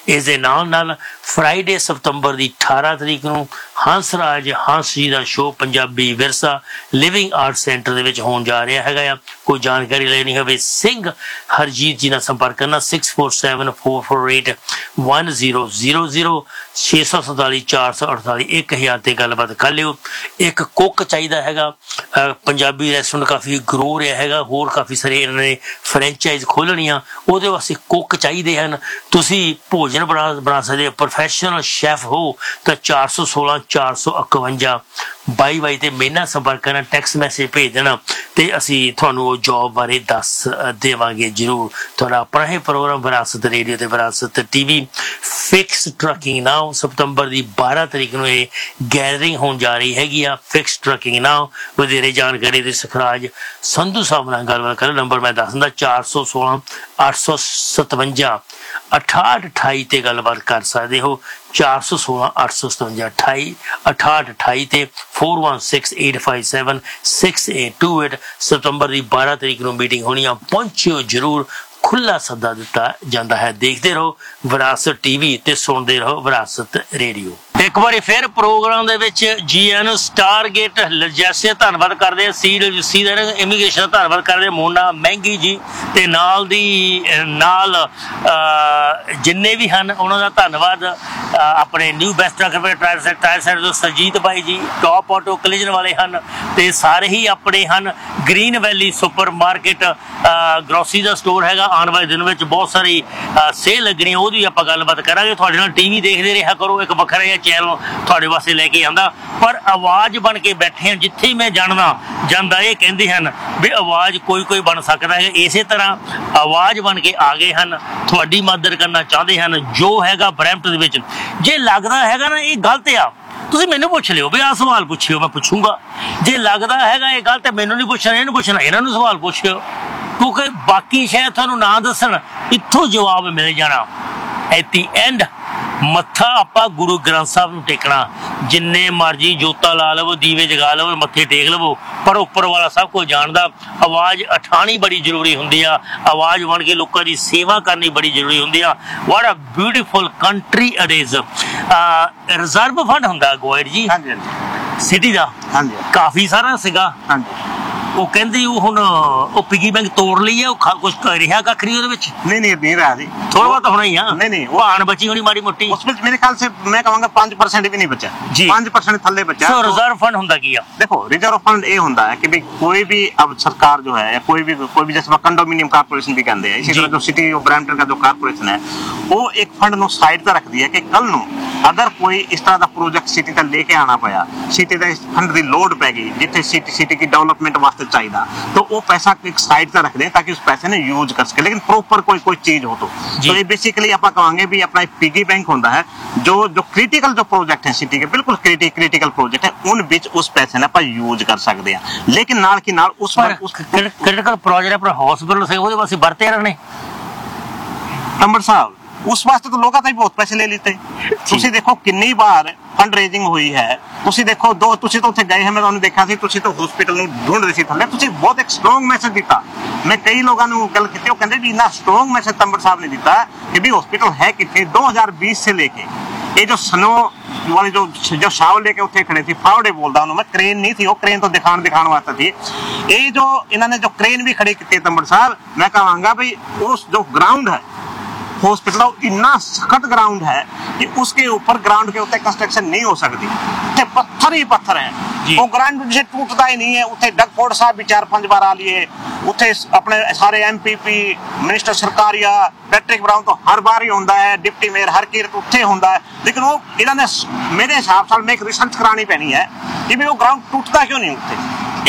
ਇਸ ਦੇ ਨਾਲ ਨਾਲ ਫਰਾਈਡੇ ਸਤੰਬਰ ਦੀ ਅਠਾਰਾਂ ਤਰੀਕ ਨੂੰ ਹੰਸਰਾਜ ਹੰਸ ਜੀ ਦਾ ਸ਼ੋਅ ਪੰਜਾਬੀ ਵਿਰਸਾ ਲਿਵਿੰਗ ਆਰਟ ਸੈਂਟਰ ਦੇ ਵਿੱਚ ਹੋਣ ਜਾ ਰਿਹਾ ਹੈਗਾ ਆ। ਕੋਈ ਜਾਣਕਾਰੀ ਲੈਣੀ ਹੋਵੇ ਸਿੰਘ ਹਰਜੀਤ ਜੀ ਨਾਲ ਸੰਪਰਕ ਕਰਨਾ six four seven four four eight one zero zero zero ਛੇ ਸੌ ਸੰਤਾਲੀ ਚਾਰ ਸੌ ਅਠਤਾਲੀ ਇੱਕ ਹਜ਼ਾਰ ਤੇ ਗੱਲਬਾਤ ਕਰ ਲਿਓ। ਇੱਕ ਕੁੱਕ ਚਾਹੀਦਾ ਹੈਗਾ, ਪੰਜਾਬੀ ਰੈਸਟੋਰੈਂਟ ਕਾਫੀ ਗਰੋ ਰਿਹਾ ਹੈਗਾ, ਹੋਰ ਕਾਫੀ ਸਾਰੇ ਇਹਨਾਂ ਨੇ ਫਰੈਂਚਾਈਜ਼ ਖੋਲ੍ਹਣੀਆਂ, ਉਹਦੇ ਵਾਸਤੇ ਕੁੱਕ ਚਾਹੀਦੇ ਹਨ। ਤੁਸੀਂ ਭੋਜਨ ਬਣਾ ਬਣਾ ਸਕਦੇ ਹੋ, ਪ੍ਰੋਫੈਸ਼ਨਲ ਸ਼ੈਫ ਹੋ ਤਾਂ ਚਾਰ ਸੌ ਸੋਲਾਂ ਚਾਰ ਸੌ ਇਕਵੰਜਾ ਬਾਈ ਬਾਈ ਤੇ ਮੇਰੇ ਨਾਲ ਸੰਪਰਕ ਕਰਨਾ, ਟੈਕਸਟ ਮੈਸੇਜ ਭੇਜ ਦੇਣਾ ਤੇ ਅਸੀਂ ਤੁਹਾਨੂੰ ਉਹ ਜੋਬ ਬਾਰੇ ਦੱਸ ਦੇਵਾਂਗੇ ਜ਼ਰੂਰ। ਤੁਹਾਡਾ ਆਪਣਾ ਹੀ ਪ੍ਰੋਗਰਾਮ ਵਿਰਾਸਤ ਰੇਡੀਓ ਤੇ ਵਿਰਾਸਤ ਟੀਵੀ। ਫਿਕਸ ਟਰੱਕਿੰਗ ਨਾਓ ਸਤੰਬਰ ਦੀ ਬਾਰਾਂ ਤਰੀਕ ਨੂੰ ਇਹ ਗੈਦਰਿੰਗ ਹੋਣ ਜਾ ਰਹੀ ਹੈਗੀ ਆ। ਫਿਕਸ ਟਰੱਕਿੰਗ ਨਾਓ ਵਧੇਰੇ ਜਾਣਕਾਰੀ ਦੇ ਸਖਰਾਜ ਸੰਧੂ ਸਾਹਿਬ ਨਾਲ ਗੱਲਬਾਤ ਕਰ। ਨੰਬਰ ਮੈਂ ਦੱਸ ਦਿੰਦਾ ਚਾਰ ਸੌ ਸੋਲਾਂ ਅੱਠ ਸੌ ਸਤਵੰਜਾ ਅਠਾਹਠ ਅਠਾਈ ਤੇ ਗੱਲਬਾਤ ਕਰ ਸਕਦੇ ਹੋ। ਚਾਰ ਸੌ ਸੋਲਾਂ ਅੱਠ ਸੌ ਸਤਵੰਜਾ ਅਠਾਈ ਅਠਾਹਠ ਅਠਾਈ ਤੇ four one six eight five seven six eight two eight. ਸਤੰਬਰ ਦੀ ਬਾਰਾਂ ਤਰੀਕ ਨੂੰ ਮੀਟਿੰਗ ਹੋਣੀ ਆ, ਪਹੁੰਚਿਓ ਜ਼ਰੂਰ, ਖੁੱਲਾ ਸੱਦਾ ਦਿੱਤਾ ਜਾਂਦਾ ਹੈ। ਦੇਖਦੇ ਰਹੋ ਵਿਰਾਸਤ ਟੀਵੀ ਤੇ ਸੁਣਦੇ ਰਹੋ ਵਿਰਾਸਤ ਰੇਡੀਓ। ਇੱਕ ਵਾਰੀ ਫਿਰ ਪ੍ਰੋਗਰਾਮ ਦੇ ਵਿੱਚ ਜੀ ਆਇਆਂ ਨੂੰ। ਸਟਾਰਗੇਟ ਲਜੈਸੀਆ ਧੰਨਵਾਦ ਕਰਦੇ ਆ, ਸੀ ਸੀ ਦਾ ਇਮੀਗ੍ਰੇਸ਼ਨ ਦਾ ਧੰਨਵਾਦ ਕਰਦੇ ਮੋਨਾ ਮਹਿੰਗੀ ਜੀ ਤੇ ਨਾਲ ਦੀ ਨਾਲ ਜਿੰਨੇ ਵੀ ਹਨ ਉਹਨਾਂ ਦਾ ਧੰਨਵਾਦ। ਆਪਣੇ ਨਿਊ ਬੈਸਟ ਟਾਇਰ ਸੈਂਟਰ ਤੋਂ ਸਰਜੀਤ ਬਾਈ ਜੀ, ਟੌਪ ਆਟੋ ਕਲੀਜਨ ਵਾਲੇ ਹਨ ਤੇ ਸਾਰੇ ਹੀ ਆਪਣੇ ਹਨ। ਗ੍ਰੀਨ ਵੈਲੀ ਸੁਪਰ ਮਾਰਕੀਟ ਗਰੋਸਰੀ ਦਾ ਸਟੋਰ ਹੈਗਾ, ਆਉਣ ਵਾਲੇ ਦਿਨ ਵਿੱਚ ਬਹੁਤ ਸਾਰੀ ਸੇਲ ਲੱਗਣੀ, ਉਹਦੀ ਆਪਾਂ ਗੱਲਬਾਤ ਕਰਾਂਗੇ। ਤੁਹਾਡੇ ਨਾਲ ਟੀ ਵੀ ਦੇਖਦੇ ਰਿਹਾ ਕਰੋ, ਇੱਕ ਵੱਖਰਾ ਜਿਹਾ ਚੈਨਲ ਤੁਹਾਡੇ ਵਾਸਤੇ ਲੈ ਕੇ ਆਂਦਾ, ਪਰ ਆਵਾਜ਼ ਬਣ ਕੇ ਬੈਠੇ ਹਾਂ। ਜਿੱਥੇ ਮੈਂ ਜਾਣਦਾ ਜਾਂਦਾ ਇਹ ਕਹਿੰਦੇ ਹਨ ਵੀ ਆਵਾਜ਼ ਕੋਈ ਕੋਈ ਬਣ ਸਕਦਾ ਹੈ, ਇਸੇ ਤਰ੍ਹਾਂ ਆਵਾਜ਼ ਬਣ ਕੇ ਆ ਗਏ ਹਨ, ਤੁਹਾਡੀ ਮਦਦ ਕਰਨਾ ਚਾਹੁੰਦੇ ਹਨ। ਜੋ ਹੈਗਾ ਬਰੈਂਪਟਨ ਦੇ ਵਿੱਚ ਜੇ ਲੱਗਦਾ ਹੈਗਾ ਨਾ ਇਹ ਗਲਤ ਆ, ਤੁਸੀਂ ਮੈਨੂੰ ਪੁੱਛ ਲਿਓ ਵੀ ਆਹ ਸਵਾਲ ਪੁੱਛਿਓ, ਮੈਂ ਪੁੱਛੂੰਗਾ। ਜੇ ਲੱਗਦਾ ਹੈਗਾ ਇਹ ਗਲਤ, ਮੈਨੂੰ ਨਹੀਂ ਪੁੱਛਣਾ, ਇਹਨੂੰ ਪੁੱਛਣਾ, ਇਹਨਾਂ ਨੂੰ ਸਵਾਲ ਪੁੱਛਿਓ, ਕਿਉਂਕਿ ਬਾਕੀ ਸ਼ਾਇਦ ਤੁਹਾਨੂੰ ਨਾ ਦੱਸਣ, ਇੱਥੋਂ ਜਵਾਬ ਮਿਲ ਜਾਣਾ। ਐਟ ਦੀ ਐਂਡ ਮੱਥਾ ਆਪਾਂ ਗੁਰੂ ਗ੍ਰੰਥ ਸਾਹਿਬ ਨੂੰ ਟੇਕਣਾ। ਜਿੰਨੇ ਮਰਜੀ ਜੋਤਾਂ ਲਾ ਲਵੋ, ਦੀਵੇ ਜਗਾ ਲਵੋ, ਮੱਥੇ ਟੇਕ ਲਵੋ, ਪਰ ਉੱਪਰ ਵਾਲਾ ਸਭ ਕੁਝ ਜਾਣਦਾ। ਆਵਾਜ਼ ਉਠਾਉਣੀ ਬੜੀ ਜ਼ਰੂਰੀ ਹੁੰਦੀ ਆ, ਆਵਾਜ਼ ਬਣ ਕੇ ਲੋਕਾਂ ਦੀ ਸੇਵਾ ਕਰਨੀ ਬੜੀ ਜ਼ਰੂਰੀ ਹੁੰਦੀ ਆ। ਵਾਟ a beautiful country it is. Reserve fund ਹੁੰਦਾ ਗੋਇਡ ਜੀ ਸਿਟੀ ਦਾ, ਕਾਫੀ ਸਾਰਾ ਸੀਗਾ। ਉਹ ਕਹਿੰਦੇ ਉਹ ਹੁਣ ਉਹ ਪਿਗੀ ਬੈਂਕ ਤੋੜ ਲਈ ਹੈ, ਉਹ ਕੁਝ ਰਿਹਾ ਕੱਖ ਨਹੀਂ ਉਹਦੇ ਵਿੱਚ। नहीं नहीं नहीं रहा जी, थोड़ा बहुत होना ही। हाँ नहीं नहीं वो भान बची होनी माड़ी मोटी, उसमें मेरे ख्याल से मैं कहूँगा पांच परसेंट भी नहीं बचा जी, पांच परसेंट थल्ले बचा। तो रिजर्व फंड होता क्या? देखो रिजर्व फंड ये होता है कि भाई कोई भी अब सरकार जो है या कोई भी कोई भी जैसे कंडोमिनियम कारपोरेशन भी कहते हैं, इसी तरह जो सिटी ऑफ ब्रैम्पटन का जो कारपोरेशन है वो एक फंड नो साइड पर रख दिया कि कल नो अगर कोई इस तरह का प्रोजेक्ट सिटी तक लेके आना पाया, सिटी का इस फंड की लोड पै गई जिथे सिटी सिटी की डेवलपमेंट वास्ते चाहिए, तो वो पैसा एक साइड पर रख दें ताकि उस पैसे ने यूज कर सके। लेकिन प्रॉपर कोई कोई चीज हो तो तो ये बेसिकली आप कहेंगे भी अपना एक पिगी बैंक होता है। जो जो क्रिटिकल जो प्रोजेक्ट है सिटी के बिल्कुल क्रिटिकल प्रोजेक्ट है उन बीच उस पैसे ने आप यूज कर सकते हैं। लेकिन नाल की नाल उस क्रिटिकल प्रोजेक्ट अपना हॉस्पिटल से ਉਹਦੇ ਵਾਸਤੇ ਵਰਤੇ ਰਹਿਣੇ ਨੰਬਰ ਸਾਹਿਬ ਉਸ ਵਾਸਤੇ ਤਾਂ ਲੋਕਾਂ ਤੋਂ ਹੀ ਬਹੁਤ ਪੈਸੇ ਲੈ ਲਿੱਤੇ। ਤੁਸੀਂ ਦੇਖੋ ਕਿੰਨੀ ਵਾਰ ਫੰਡ ਰੇਜ਼ਿੰਗ ਹੋਈ ਹੈ, ਤੁਸੀਂ ਦੇਖੋ ਦੋ ਤੁਸੀਂ ਤਾਂ ਉੱਥੇ ਗਏ ਹੈ, ਮੈਂ ਤੁਹਾਨੂੰ ਦੇਖਿਆ ਸੀ, ਤੁਸੀਂ ਤਾਂ ਹਸਪੀਟਲ ਨੂੰ ਢੂੰਡ ਰਹੇ ਸੀ ਥੱਲੇ, ਤੁਸੀਂ ਬਹੁਤ ਇੱਕ ਸਟਰੋਂਗ ਮੈਸੇਜ ਦਿੱਤਾ। ਮੈਂ ਕਈ ਲੋਕਾਂ ਨੂੰ ਗੱਲ ਕੀਤੀ, ਉਹ ਕਹਿੰਦੇ ਵੀ ਇੰਨਾ ਸਟਰੋਂਗ ਮੈਸੇਜ ਤੰਬਰ ਸਾਹਿਬ ਨੇ ਦਿੱਤਾ ਕਿ ਵੀ ਹਸਪੀਟਲ ਹੈ ਕਿੱਥੇ। दो हज़ार बीस से लेके ये जो स्नो वाले जो जो शावल लेके उत्थे खड़े थे, फावड़े बोलता हूँ मैं, क्रेन नहीं थी वो, क्रेन तो दिखान दिखाने वास्ते थी। ये जो इन्होंने जो क्रेन भी खड़ी की तंबर साहब, मैं कहूँगा भाई उस जो ग्राउंड है हॉस्पिटल इतना सख्त ग्राउंड है कि उसके ऊपर ग्राउंड के ऊपर कंस्ट्रक्शन नहीं हो सकती, उत्थे पत्थर ही पत्थर है, वो ग्राउंड जिसे टूटता ही नहीं है। उत्थे डगफोर्ड साहब भी चार पांच बार आ लिए, उत्थे अपने सारे M P P minister Sarkaria Patrick brown तो हर बार ही होता है, डिप्टी मेयर हर कीरत उत्थे होता है। लेकिन वो इन्होंने मेरे हिसाब से मैं एक रिसर्च करानी पैनी है कि भी वो ग्राउंड टूटता क्यों नहीं उत्थे।